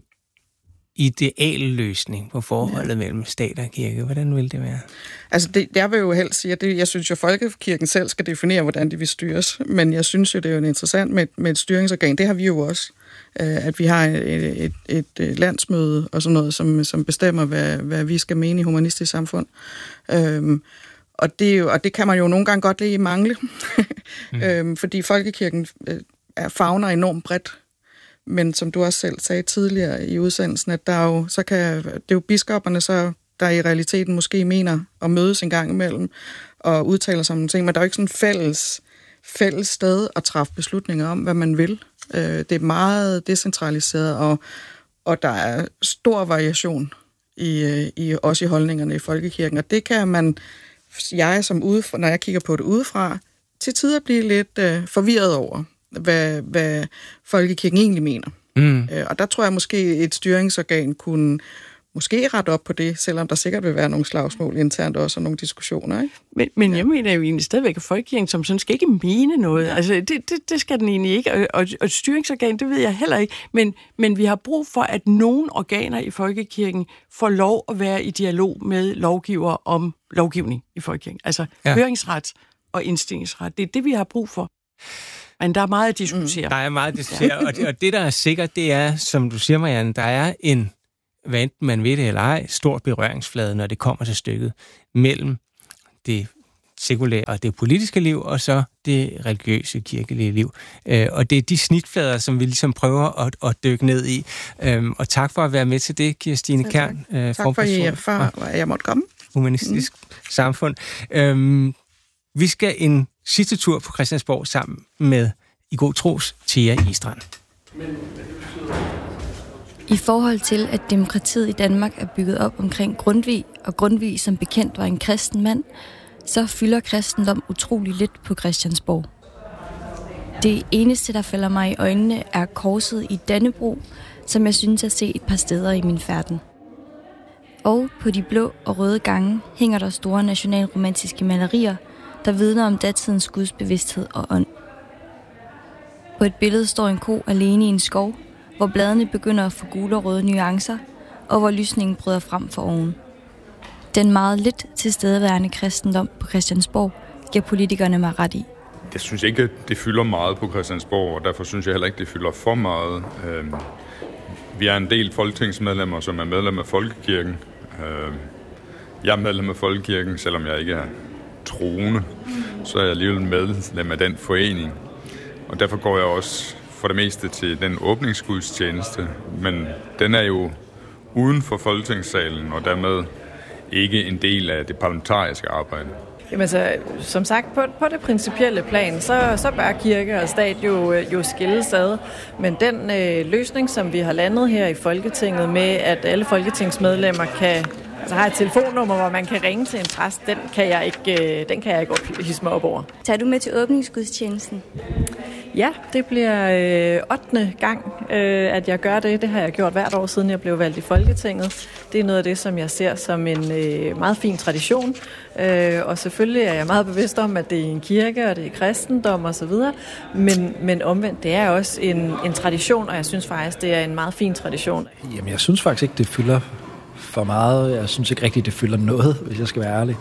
idealløsning på forholdet ja. mellem stat og kirke, hvordan vil det være? Altså, det, jeg vil jo helst sige, at det, jeg synes jo, folkekirken selv skal definere, hvordan de vil styres, men jeg synes jo, det er jo interessant med, med et styringsorgan. Det har vi jo også. At vi har et, et, et, et landsmøde og sådan noget, som, som bestemmer, hvad, hvad vi skal mene i humanistisk samfund. Øhm, og, det jo, og det kan man jo nogle gange godt lide mangle, mm. øhm, fordi folkekirken er favner enormt bredt. Men som du også selv sagde tidligere i udsendelsen, at der er jo, så kan, det er jo biskopperne, så, der i realiteten måske mener at mødes en gang imellem og udtale sig om nogle ting, men der er jo ikke sådan en fælles, fælles sted at træffe beslutninger om, hvad man vil. Det er meget decentraliseret, og, og der er stor variation i, i, også i holdningerne i folkekirken, og det kan man, jeg som udefra, når jeg kigger på det udefra, til tider blive lidt uh, forvirret over, hvad, hvad folkekirken egentlig mener. Mm. Uh, og der tror jeg måske, et styringsorgan kunne måske rette op på det, selvom der sikkert vil være nogle slagsmål internt også, og nogle diskussioner, ikke? Men, men ja. jeg mener jo egentlig stadigvæk, at folkekirken som sådan skal ikke mene noget. Altså, det, det, det skal den egentlig ikke. Og, og, og et styringsorgan, det ved jeg heller ikke. Men, men vi har brug for, at nogle organer i folkekirken får lov at være i dialog med lovgiver om lovgivning i folkekirken. Altså ja. høringsret og indstillingsret. Det er det, vi har brug for. Men der er meget at diskutere. Der er meget at diskutere, og det, og det, der er sikkert, det er, som du siger, Marianne, der er en, hvad enten man ved det eller ej, stor berøringsflade, når det kommer til stykket, mellem det sekulære og det politiske liv, og så det religiøse, kirkelige liv. Øh, og det er de snitflader, som vi ligesom prøver at, at dykke ned i. Øhm, og tak for at være med til det, Kirstine ja, Kjern. Tak, øh, tak for, I, for at jeg måtte komme. Humanistisk mm. Samfund. Øhm, vi skal en sidste tur på Christiansborg sammen med i god tros Thea Istrand. I forhold til, at demokratiet i Danmark er bygget op omkring Grundtvig, og Grundtvig som bekendt var en kristen mand, så fylder kristendom utrolig lidt på Christiansborg. Det eneste, der falder mig i øjnene, er korset i Dannebrog, som jeg synes at se et par steder i min færden. Og på de blå og røde gange hænger der store nationalromantiske malerier, der vidner om datidens gudsbevidsthed og ånd. På et billede står en ko alene i en skov, hvor bladene begynder at få gule og røde nuancer, og hvor lysningen bryder frem for oven. Den meget lidt tilstedeværende kristendom på Christiansborg giver politikerne mig ret i. Jeg synes ikke, det fylder meget på Christiansborg, og derfor synes jeg heller ikke, det fylder for meget. Vi er en del folketingsmedlemmer, som er medlem af Folkekirken. Jeg er medlem af Folkekirken, selvom jeg ikke er troende, så er jeg alligevel medlem af den forening. Og derfor går jeg også for det meste til den åbningsgudstjeneste, men den er jo uden for Folketingssalen, og dermed ikke en del af det parlamentariske arbejde. Jamen så, som sagt, på, på det principielle plan, så, så bør kirke og stat jo, jo skilles ad. Men den øh, løsning, som vi har landet her i Folketinget med, at alle folketingsmedlemmer kan, altså har et telefonnummer, hvor man kan ringe til en præst, den kan jeg ikke, øh, den kan jeg ikke op, hisse mig op over. Tager du med til åbningsgudstjenesten? Ja, det bliver øh, ottende gang, øh, at jeg gør det. Det har jeg gjort hvert år, siden jeg blev valgt i Folketinget. Det er noget af det, som jeg ser som en øh, meget fin tradition. Øh, og selvfølgelig er jeg meget bevidst om, at det er en kirke, og det er kristendom osv. Men, men omvendt, det er også en, en tradition, og jeg synes faktisk, det er en meget fin tradition. Jamen, jeg synes faktisk ikke, det fylder for meget. Jeg synes ikke rigtigt, det fylder noget, hvis jeg skal være ærlig.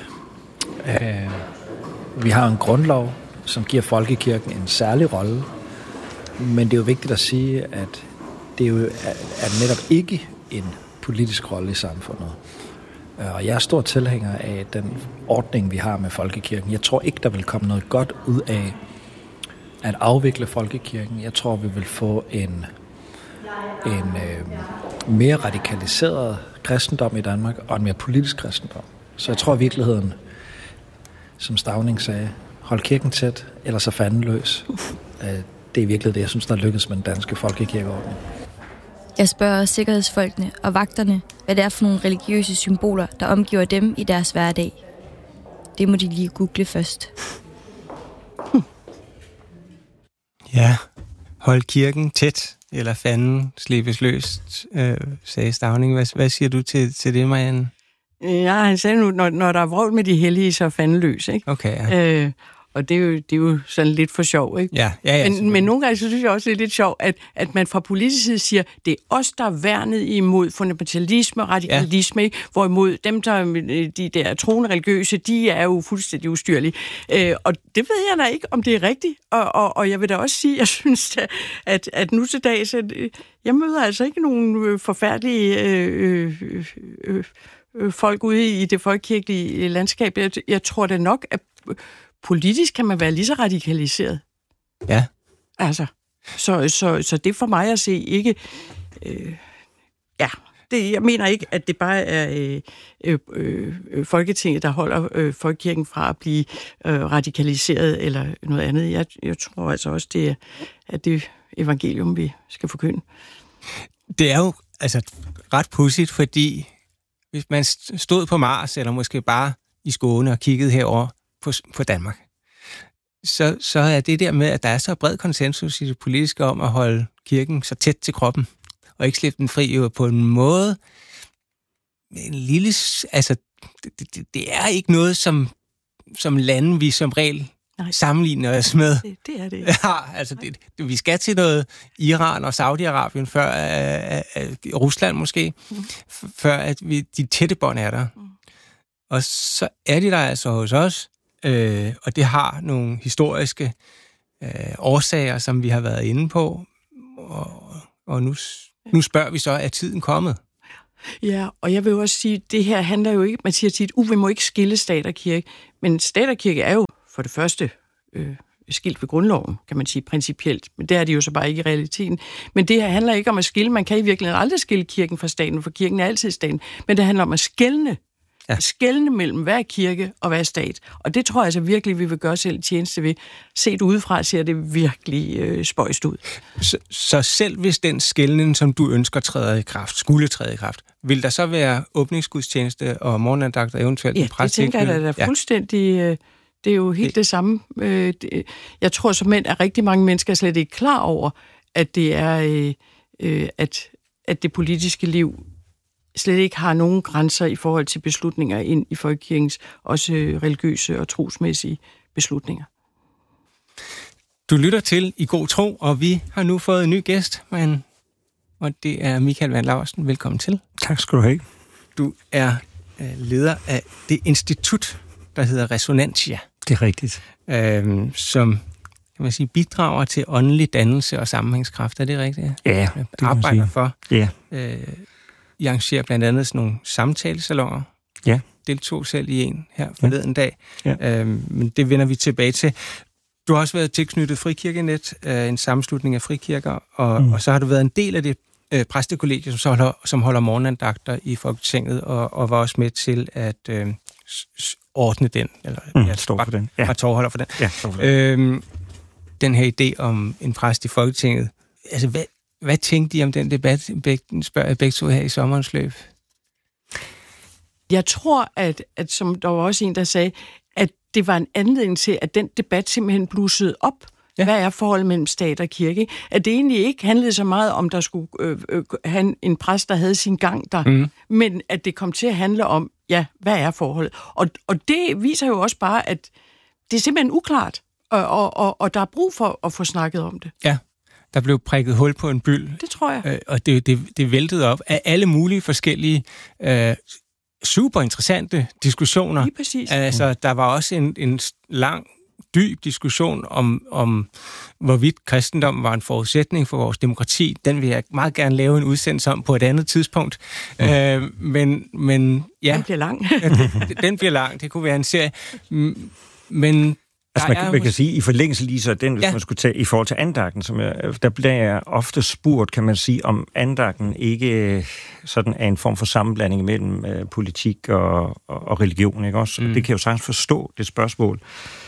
Øh, vi har en grundlov, som giver folkekirken en særlig rolle. Men det er jo vigtigt at sige, at det jo er, er netop ikke en politisk rolle i samfundet. Og jeg er stor tilhænger af den ordning, vi har med folkekirken. Jeg tror ikke, der vil komme noget godt ud af at afvikle folkekirken. Jeg tror, vi vil få en, en øh, mere radikaliseret kristendom i Danmark, og en mere politisk kristendom. Så jeg tror i virkeligheden, som Stauning sagde, hold kirken tæt, eller så fanden løs. Det er virkelig det, jeg synes, der lykkes med den danske folkekirkeordning. Jeg spørger sikkerhedsfolkene og vagterne, hvad det er for nogle religiøse symboler, der omgiver dem i deres hverdag. Det må de lige google først. Ja, hold kirken tæt, eller fanden slippes løst, øh, sagde Stauning. Hvad, hvad siger du til, til det, Marianne? Ja, han sagde nu, når, når der er vrøvl med de hellige, så er fanden løs, ikke? Okay, ja. Øh, og det er, jo, det er jo sådan lidt for sjov, ikke? Ja, ja, ja. Men, men nogle gange så synes jeg også, det er lidt sjovt, at, at man fra politisk side siger, det er os, der er værnet imod fundamentalisme og radikalisme, ja. Hvorimod dem, der de der troende religiøse, de er jo fuldstændig ustyrlige. Øh, og det ved jeg da ikke, om det er rigtigt. Og, og, og jeg vil da også sige, jeg synes, at, at nu til dag, så jeg møder altså ikke nogen forfærdelige øh, øh, øh, øh, folk ude i det folkekirkelige landskab. Jeg, jeg tror da nok, at politisk kan man være lige så radikaliseret. Ja. Altså, så, så, så det for mig at se ikke... Øh, ja, det, jeg mener ikke, at det bare er øh, øh, øh, Folketinget, der holder øh, folkekirken fra at blive øh, radikaliseret eller noget andet. Jeg, jeg tror altså også, det er at det evangelium, vi skal forkynde. Det er jo altså ret pudsigt, fordi hvis man stod på Mars, eller måske bare i Skåne og kiggede herover på, på Danmark, så, så er det der med, at der er så bred konsensus i det politiske om at holde kirken så tæt til kroppen, og ikke slippe den fri jo på en måde. En lille, altså, det, det, det er ikke noget, som, som lande vi som regel Nej. sammenligner os med. Det, det er det. Ja, altså, det, det, vi skal til noget Iran og Saudi-Arabien, før uh, uh, Rusland måske, mm. f- før at vi, de tætte bånd er der. Mm. Og så er de der altså hos os, øh, og det har nogle historiske øh, årsager, som vi har været inde på. Og, og nu, nu spørger vi så, er tiden kommet? Ja, og jeg vil jo også sige, det her handler jo ikke, man siger tit, uh, vi må ikke skille stat og kirke, men stat og kirke er jo for det første øh, skilt ved grundloven, kan man sige, principielt, men det er de jo så bare ikke i realiteten. Men det her handler ikke om at skille, man kan i virkeligheden aldrig skille kirken fra staten, for kirken er altid staten, men det handler om at skelne, ja. skelne mellem hvad er kirke og hvad er stat. Og det tror jeg altså virkelig, vi vil gøre selv tjeneste ved. Set udefra ser det virkelig øh, spøjst ud. Så, så selv hvis den skelnen, som du ønsker træder i kraft, skulle træde i kraft, vil der så være åbningsgudstjeneste og morgenandagt og eventuelt ja, en præst? Ja, det tænker jeg, der er ja. fuldstændig... Øh, det er jo helt det, det samme. Øh, det, jeg tror som mænd, at rigtig mange mennesker er slet ikke klar over, at det er, øh, øh, at, at det politiske liv slet ikke har nogen grænser i forhold til beslutninger ind i folkekirkens, også religiøse og trosmæssige beslutninger. Du lytter til I God Tro, og vi har nu fået en ny gæst, men, og det er Michael Wandt Laursen. Velkommen til. Tak skal du have. Du er øh, leder af det institut, der hedder Resonantia. Det er rigtigt. Øh, som kan man sige, bidrager til åndelig dannelse og sammenhængskraft. Er det rigtigt? Ja, det kan arbejder man sige. for. Ja. Øh, I arrangerer blandt andet sådan nogle samtalesalonger. Ja. Deltog selv i en her forleden ja. dag. Ja. Øh, men det vender vi tilbage til. Du har også været tilknyttet Frikirkenet, øh, en sammenslutning af frikirker, og, mm. og så har du været en del af det øh, præstekollegie, som, så holder, som holder morgenandagter i Folketinget, og, og var også med til at øh, s- ordne den, eller mm, ja, står for den. Ja. tovholder for den. Ja, for den. Øhm, den her idé om en præst i Folketinget. Altså, hvad, hvad tænkte I om den debat, begge, spørger jeg begge to her i sommerens løb? Jeg tror, at, at som der var også en, der sagde, at det var en anledning til, at den debat simpelthen blussede op. Ja. Hvad er forholdet mellem stat og kirke? At det egentlig ikke handlede så meget om, der skulle øh, øh, have en præst, der havde sin gang der, mm. men at det kom til at handle om, ja, hvad er forholdet? Og, og det viser jo også bare, at det er simpelthen uklart, og, og, og, og der er brug for at få snakket om det. Ja, der blev prikket hul på en byld. Det tror jeg. Øh, og det, det, det væltede op af alle mulige forskellige øh, super interessante diskussioner. Lige præcis. Altså, der var også en, en lang, dyb diskussion om, om, hvorvidt kristendommen var en forudsætning for vores demokrati. Den vil jeg meget gerne lave en udsendelse om på et andet tidspunkt. Mm. Øh, men, men ja... Den bliver lang. den, den bliver lang. Det kunne være en serie. Men... Altså man, man kan sige, i forlængelse lige så den, hvis ja. man skulle tage i forhold til andagten, som jeg, der bliver jeg ofte spurgt, kan man sige, om andagten ikke sådan er en form for sammenblanding mellem uh, politik og, og, og religion, ikke også? Mm. Det kan jeg jo sagtens forstå, det spørgsmål.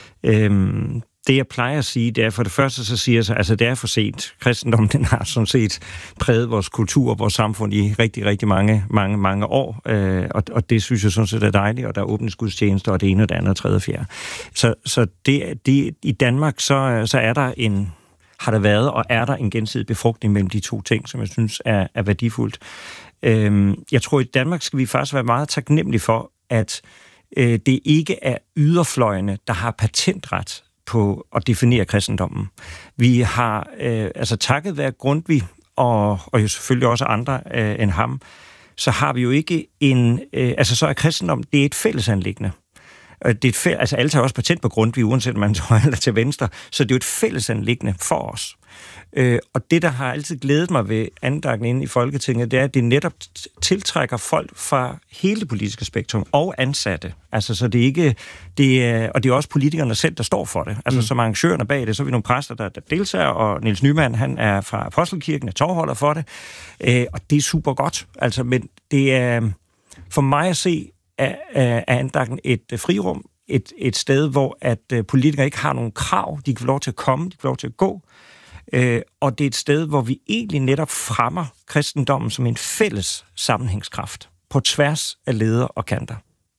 Øhm, det jeg plejer at sige, det er for det første, så siger jeg så, altså det er for sent. Kristendommen, den har sådan set præget vores kultur og vores samfund i rigtig, rigtig mange, mange, mange år, øh, og, og det synes jeg sådan set er dejligt, og der er åbningsgudstjenester, og det ene og det andet og tredje og fjerde. Så, så det, det, i Danmark, så, så er der en, har der været, og er der en gensidig befrugtning mellem de to ting, som jeg synes er, er værdifuldt. Øhm, jeg tror, i Danmark skal vi faktisk være meget taknemmelige for, at øh, det ikke er yderfløjene, der har patentret på at definere kristendommen. Vi har øh, altså takket være Grundtvig, og, og jo selvfølgelig også andre øh, end ham, så har vi jo ikke en... Øh, altså så er kristendom, det er et fællesanliggende. Det er et fæ- altså alle tager også patent på Grundtvig, uanset om man til højre eller til venstre, så det er jo et fællesanliggende for os. Øh, og det, der har altid glædet mig ved andagten inde i Folketinget, det er, at det netop tiltrækker folk fra hele det politiske spektrum og ansatte. Altså, så det er ikke... Det er, og det er også politikerne selv, der står for det. Altså, mm. som arrangørerne bag det, så er vi nogle præster, der, der deltager, og Niels Nyman, han er fra Apostelkirken, er tovholder for det. Øh, og det er super godt. Altså, men det er... For mig at se, er, er andagten et frirum, et, et sted, hvor at politikere ikke har nogen krav. De kan få lov til at komme, de kan få lov til at gå. Øh, og det er et sted, hvor vi egentlig netop fremmer kristendommen som en fælles sammenhængskraft på tværs af leder og kanter.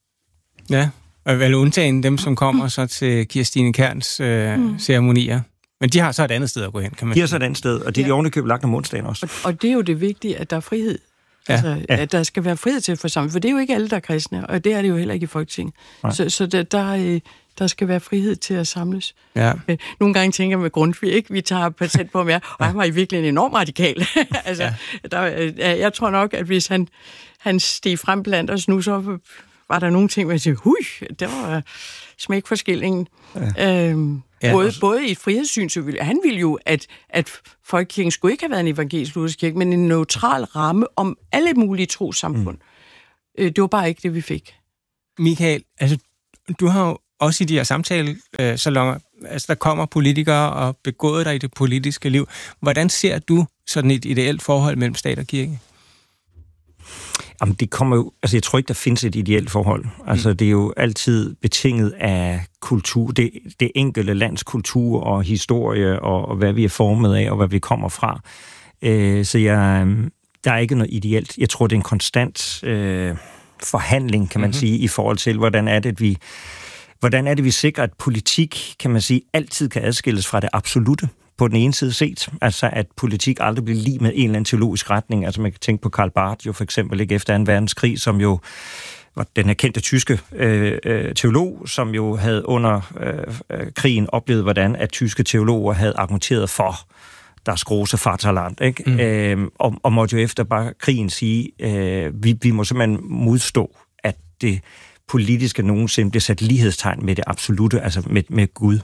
Ja, og vel undtagen dem, som kommer så til Kirstine Kærns øh, mm. ceremonier. Men de har så et andet sted at gå hen, kan man De har så et andet sted, og det er ja. de ovenikøbet lagt om onsdagen også. Og, og det er jo det vigtige, at der er frihed. Ja. Altså, ja. at der skal være frihed til at forsamle, for det er jo ikke alle, der er kristne, og det er det jo heller ikke i Folketinget. Så, så der, der, der skal være frihed til at samles. Ja. Nogle gange tænker jeg med Grundtvig, ikke? Vi tager patent på mere, og han var i virkelig en enorm radikal. altså, ja. der, jeg tror nok, at hvis han, han steg frem blandt os nu, så var der nogle ting, hvor jeg siger, hui, det var smæk for skillingen. Ja. Øhm, Ja, både, både i et frihedssyn, så ville, han ville jo, at, at folkekirken skulle ikke have været en evangelisk-luthersk kirke, men en neutral ramme om alle mulige trossamfund. Mm. Det var bare ikke det, vi fik. Michael, altså, du har jo også i de her samtalesalonger, altså der kommer politikere og begået dig i det politiske liv. Hvordan ser du sådan et ideelt forhold mellem stat og kirke? Jamen, det kommer jo, altså jeg tror ikke, der findes et ideelt forhold. Altså, mm. det er jo altid betinget af kultur, det, det enkelte lands kultur og historie, og, og hvad vi er formet af, og hvad vi kommer fra. Øh, så jeg, der er ikke noget ideelt. Jeg tror, det er en konstant øh, forhandling, kan man mm-hmm. sige, i forhold til, hvordan er det, vi, hvordan er det, vi sikrer, at politik, kan man sige, altid kan adskilles fra det absolutte. På den ene side set, altså at politik aldrig bliver lige med en eller anden teologisk retning. Altså man kan tænke på Karl Barth jo for eksempel, ikke, efter anden verdenskrig, som jo var den her kendte tyske øh, øh, teolog, som jo havde under øh, øh, krigen oplevet, hvordan at tyske teologer havde argumenteret for deres große Vaterland, ikke? Mm. Øh, og, og måtte jo efter bare krigen sige, øh, vi, vi må simpelthen modstå, at det politiske nogensinde bliver sat lighedstegn med det absolutte, altså med, med Gud.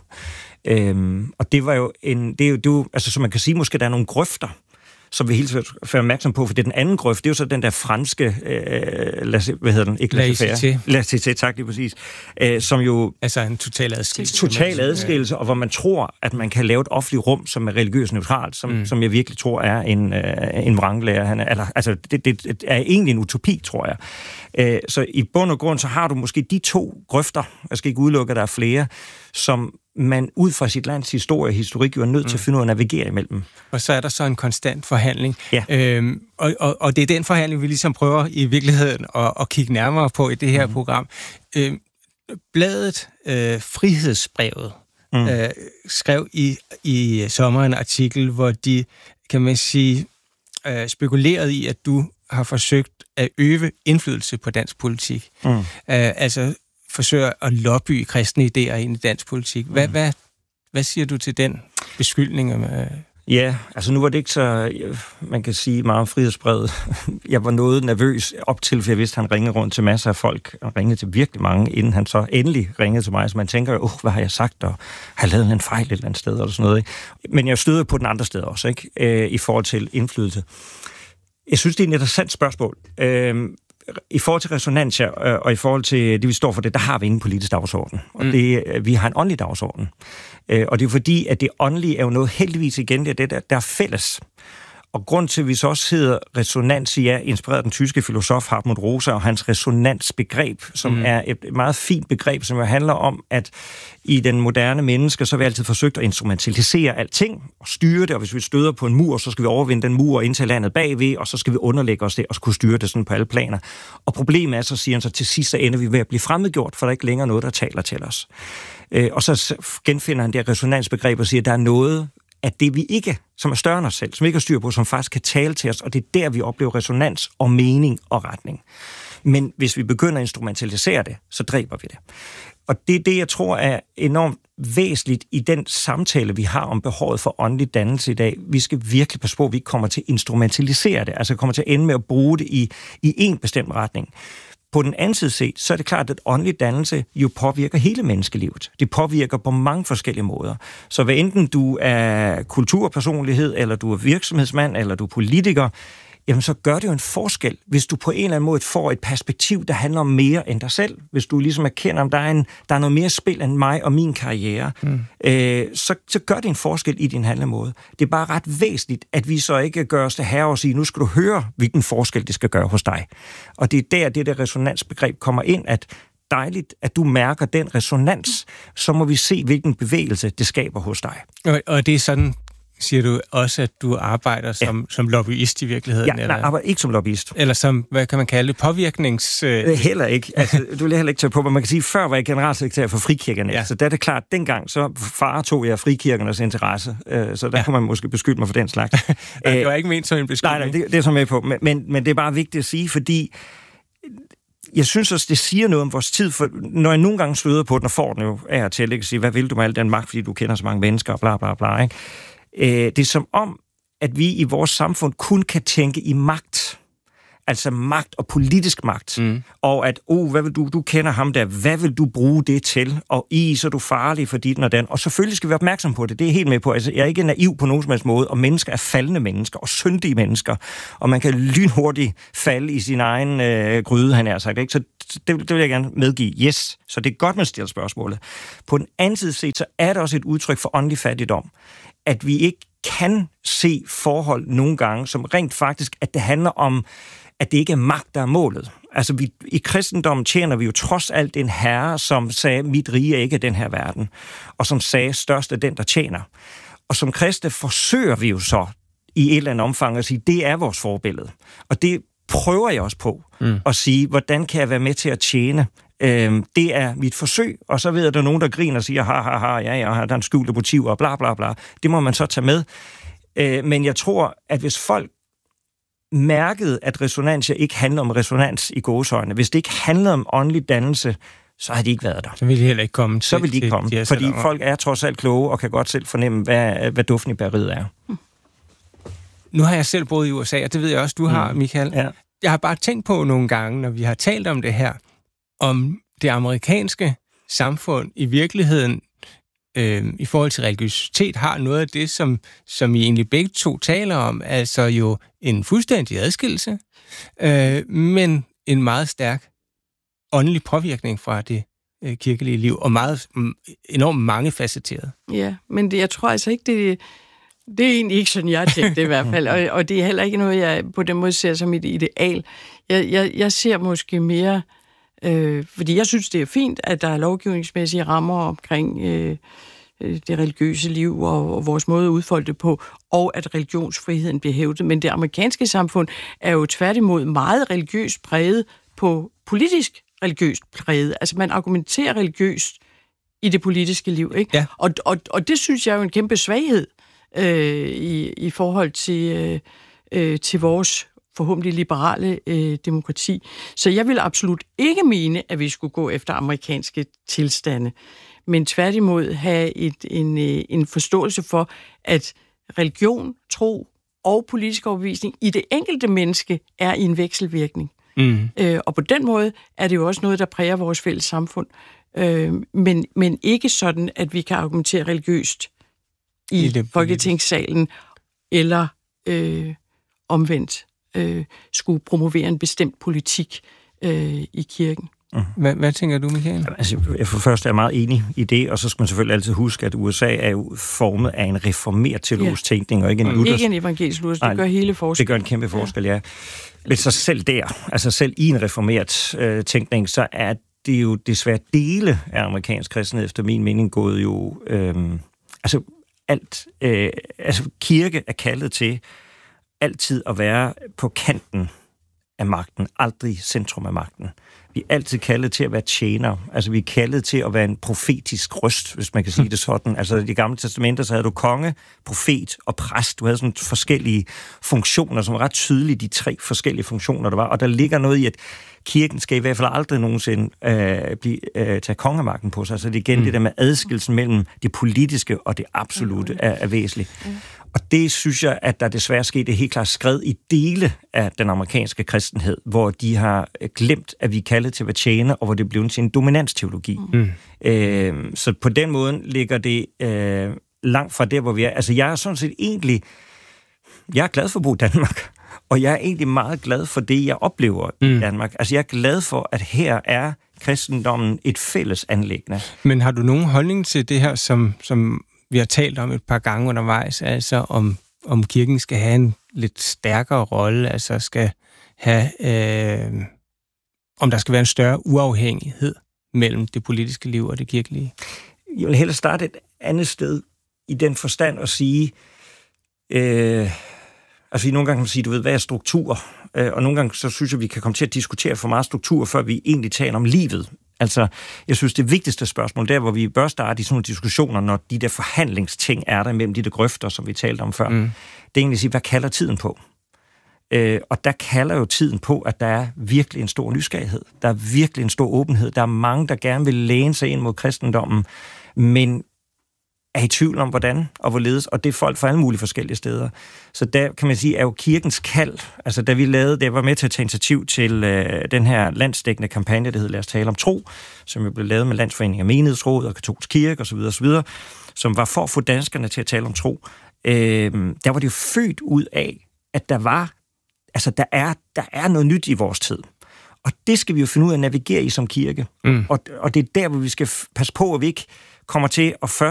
Øhm, og det var jo en, det er jo, det er jo, altså som man kan sige, måske der er nogle grøfter, som vi hele tiden får opmærksom på, for det er den anden grøft, det er jo så den der franske, øh, lad, hvad hedder den? Ikke laissez-faire. Laissez-faire, tak lige præcis. Øh, som jo... Altså en total adskillelse. Total adskillelse, og hvor man tror, at man kan lave et offentligt rum, som er religiøst neutralt, som, mm. som jeg virkelig tror er en, øh, en vranglærer. Han er, eller, altså, det, det er egentlig en utopi, tror jeg. Øh, så i bund og grund, så har du måske de to grøfter, jeg skal ikke udelukke, at der er flere, som man ud fra sit lands historie og historik jo er nødt til at finde ud af at navigere imellem. Og så er der så en konstant forhandling. Ja. Øhm, og, og, og det er den forhandling, vi ligesom prøver i virkeligheden at, at kigge nærmere på i det her mm. program. Øhm, bladet øh, Frihedsbrevet mm. øh, skrev i, i sommer en artikel, hvor de, kan man sige, øh, spekulerede i, at du har forsøgt at øve indflydelse på dansk politik. Mm. Øh, altså forsøger at lobbye kristne idéer ind i dansk politik. Hvad, mm. hvad, hvad siger du til den beskyldning? Ja, altså nu var det ikke så, man kan sige meget om Frihedsbrevet. Jeg var noget nervøs op til, for jeg vidste, at han ringede rundt til masser af folk, og ringede til virkelig mange, inden han så endelig ringede til mig. Så man tænker jo, oh, hvad har jeg sagt, og har jeg lavet en fejl et eller andet sted, eller sådan noget. Ikke? Men jeg støder på den andre sted også, ikke? Øh, i forhold til indflydelse. Jeg synes, det er et interessant spørgsmål. Øh, I forhold til resonanser, og i forhold til det, vi står for det, der har vi ingen politisk dagsorden. Og det, vi har en åndelig dagsorden. Og det er fordi, at det åndelige er jo noget heldigvis igen, det er det, der, der er fælles. Og grund til, at vi så også hedder resonans, ja, inspireret den tyske filosof Hartmut Rosa og hans resonansbegreb, som mm. er et meget fint begreb, som jo handler om, at i den moderne menneske, så har vi altid forsøgt at instrumentalisere alting og styre det, og hvis vi støder på en mur, så skal vi overvinde den mur og indtage landet bagved, og så skal vi underlægge os det og kunne styre det sådan på alle planer. Og problemet er, så siger han så, til sidst så ender vi ved at blive fremmedgjort, for der er ikke længere noget, der taler til os. Og så genfinder han det resonansbegreb og siger, at der er noget at det vi ikke, som er større end os selv, som ikke har styr på, som faktisk kan tale til os, og det er der, vi oplever resonans og mening og retning. Men hvis vi begynder at instrumentalisere det, så dræber vi det. Og det er det, jeg tror er enormt væsentligt i den samtale, vi har om behovet for åndelig dannelse i dag. Vi skal virkelig passe på, at vi ikke kommer til at instrumentalisere det, altså kommer til at ende med at bruge det i, i en bestemt retning. På den anden side set, så er det klart, at åndelig dannelse jo påvirker hele menneskelivet. Det påvirker på mange forskellige måder. Så hvad enten du er kulturpersonlighed, eller du er virksomhedsmand, eller du er politiker, jamen så gør det jo en forskel, hvis du på en eller anden måde får et perspektiv, der handler om mere end dig selv. Hvis du ligesom erkender, om der er, en, der er noget mere spil end mig og min karriere, mm. øh, så, så gør det en forskel i din handlemåde. Det er bare ret væsentligt, at vi så ikke gør os til herre og sige, nu skal du høre, hvilken forskel det skal gøre hos dig. Og det er der, det der resonansbegreb kommer ind, at dejligt, at du mærker den resonans, så må vi se, hvilken bevægelse det skaber hos dig. Og, og det er sådan, siger du også, at du arbejder som, ja. som lobbyist i virkeligheden? Ja, nej, jeg arbejder ikke som lobbyist. Eller som, hvad kan man kalde det, påvirknings... Øh... Heller ikke. Altså, du vil heller ikke tage på, men man kan sige, før var jeg generalsekretær for frikirkerne. Ja. Så der er det klart, dengang så far tog jeg frikirkernes interesse, øh, så der ja. kunne man måske beskylde mig for den slags. Nej, det var ikke ment som en beskyldning. Nej, nej, det, det er så med på. Men, men, men det er bare vigtigt at sige, fordi jeg synes også, det siger noget om vores tid, for når jeg nogle gange støder på den, og får den jo af og til, ikke? Sige, hvad vil du med al den magt, fordi du kender så mange mennesker, og bla bla bla, ikke? Det er som om, at vi i vores samfund kun kan tænke i magt. altså magt og politisk magt, mm. og at, oh, hvad vil du, du kender ham der, hvad vil du bruge det til, og i, så er du farlig for dit og den, og selvfølgelig skal vi være opmærksom på det, det er helt med på, altså jeg er ikke naiv på nogen som helst måde, og mennesker er faldende mennesker, og syndige mennesker, og man kan lynhurtigt falde i sin egen øh, gryde, han har sagt, ikke? Så det, det vil jeg gerne medgive, yes, så det er godt, man stiller spørgsmålet. På den anden side set, så er det også et udtryk for åndelig fattigdom, at vi ikke kan se forhold nogle gange, som rent faktisk, at det handler om, at det ikke er magt, der er målet. Altså, vi, i kristendommen tjener vi jo trods alt en herre, som sagde, mit rige er ikke den her verden, og som sagde, størst er den, der tjener. Og som kristne forsøger vi jo så i et eller andet omfang at sige, det er vores forbillede. Og det prøver jeg også på mm. at sige, hvordan kan jeg være med til at tjene? Øhm, det er mit forsøg, og så ved jeg, at der er nogen, der griner og siger, ha, ha, ha, ja, ja, der er en skjulte motiv, og bla, bla, bla. Det må man så tage med. Øh, men jeg tror, at hvis folk mærkede, at resonantia ikke handler om resonans i gåseøjne, hvis det ikke handler om åndelig dannelse, så har de ikke været der. Så vil de heller ikke komme. Så vil de ikke komme, de fordi folk er trods alt kloge, og kan godt selv fornemme, hvad, hvad duften i bæreriet er. Hmm. Nu har jeg selv boet i U S A, og det ved jeg også, du har, Michael. Ja. Jeg har bare tænkt på nogle gange, når vi har talt om det her, om det amerikanske samfund i virkeligheden øh, i forhold til religiøsitet har noget af det, som, som I egentlig begge to taler om, altså jo en fuldstændig adskillelse, øh, men en meget stærk åndelig påvirkning fra det øh, kirkelige liv, og meget enormt mangefacetteret. Ja, men det, jeg tror altså ikke, det Det er egentlig ikke sådan, jeg tænkte i hvert fald, og, og det er heller ikke noget, jeg på den måde ser som et ideal. Jeg, jeg, jeg ser måske mere, øh, fordi jeg synes, det er fint, at der er lovgivningsmæssige rammer omkring øh, det religiøse liv og, og vores måde at udfolde det på, og at religionsfriheden bliver hævdet. Men det amerikanske samfund er jo tværtimod meget religiøst præget på politisk religiøst præget. Altså man argumenterer religiøst i det politiske liv, ikke? Ja. Og, og, og det synes jeg er jo en kæmpe svaghed. Øh, i, i forhold til, øh, øh, til vores forhåbentlig liberale øh, demokrati. Så jeg vil absolut ikke mene, at vi skulle gå efter amerikanske tilstande, men tværtimod have et, en, øh, en forståelse for, at religion, tro og politisk overbevisning i det enkelte menneske er i en vekselvirkning. Mm. Øh, og på den måde er det jo også noget, der præger vores fælles samfund, øh, men, men ikke sådan, at vi kan argumentere religiøst i, I Folketingssalen, eller øh, omvendt øh, skulle promovere en bestemt politik øh, i kirken. Hvad, hvad tænker du, Michael? Altså, for først er jeg meget enig i det, og så skal man selvfølgelig altid huske, at U S A er jo formet af en reformeret teologisk ja. tænkning, og ikke en luthersk. Ikke en evangelisk luthersk, det gør hele forskel. Det gør en kæmpe forskel, ja. ja. Men så selv der, altså selv i en reformeret øh, tænkning, så er det jo desværre dele af amerikansk kristenhed, efter min mening, gået jo... Øh, altså alt, øh, altså kirke er kaldet til altid at være på kanten af magten, aldrig centrum af magten. Vi er altid kaldet til at være tjenere, altså vi er kaldet til at være en profetisk røst, hvis man kan sige det sådan. Altså i de gamle testamenter, så havde du konge, profet og præst. Du havde sådan forskellige funktioner, som var ret tydelige, de tre forskellige funktioner, der var. Og der ligger noget i, at kirken skal i hvert fald aldrig nogensinde øh, blive, øh, tage kongemagten på sig. Så det er igen mm. det der med adskillelsen mellem det politiske og det absolute mm. er, er væsentligt. Mm. Og det synes jeg, at der desværre skete helt klart skred i dele af den amerikanske kristenhed, hvor de har glemt, at vi er kaldet til at være tjener, og hvor det blev til en dominansteologi. Mm. Øh, så på den måde ligger det øh, langt fra der, hvor vi er. Altså jeg er sådan set egentlig, jeg er glad for at bo i Danmark, og jeg er egentlig meget glad for det, jeg oplever mm. i Danmark. Altså jeg er glad for, at her er kristendommen et fælles anliggende. Men har du nogen holdning til det her, som... som vi har talt om et par gange undervejs, altså om, om kirken skal have en lidt stærkere rolle, altså skal have, øh, om der skal være en større uafhængighed mellem det politiske liv og det kirkelige? Jeg vil hellere starte et andet sted i den forstand og sige, øh, altså nogle gange kan man sige, du ved, hvad er struktur? Øh, og nogle gange så synes jeg, vi kan komme til at diskutere for meget struktur, før vi egentlig taler om livet. Altså, jeg synes, det vigtigste spørgsmål, der hvor vi bør starte i sådan nogle diskussioner, når de der forhandlingsting er der mellem de der grøfter, som vi talte om før, mm. det er egentlig at sige, hvad kalder tiden på? Øh, og der kalder jo tiden på, at der er virkelig en stor nysgerrighed. Der er virkelig en stor åbenhed. Der er mange, der gerne vil læne sig ind mod kristendommen, men er i tvivl om, hvordan og hvorledes, og det er folk fra alle mulige forskellige steder. Så der kan man sige, er jo kirkens kald, altså da vi lavede, det var med til at tage initiativ til øh, den her landsdækkende kampagne, der hedder Lad os tale om tro, som jo blev lavet med Landsforening af Menighedsråd og Katolsk Kirke osv. osv., som var for at få danskerne til at tale om tro. Øh, der var det jo født ud af, at der var, altså der er, der er noget nyt i vores tid. Og det skal vi jo finde ud af at navigere i som kirke. Mm. Og, og det er der, hvor vi skal passe på, at vi ikke kommer til at først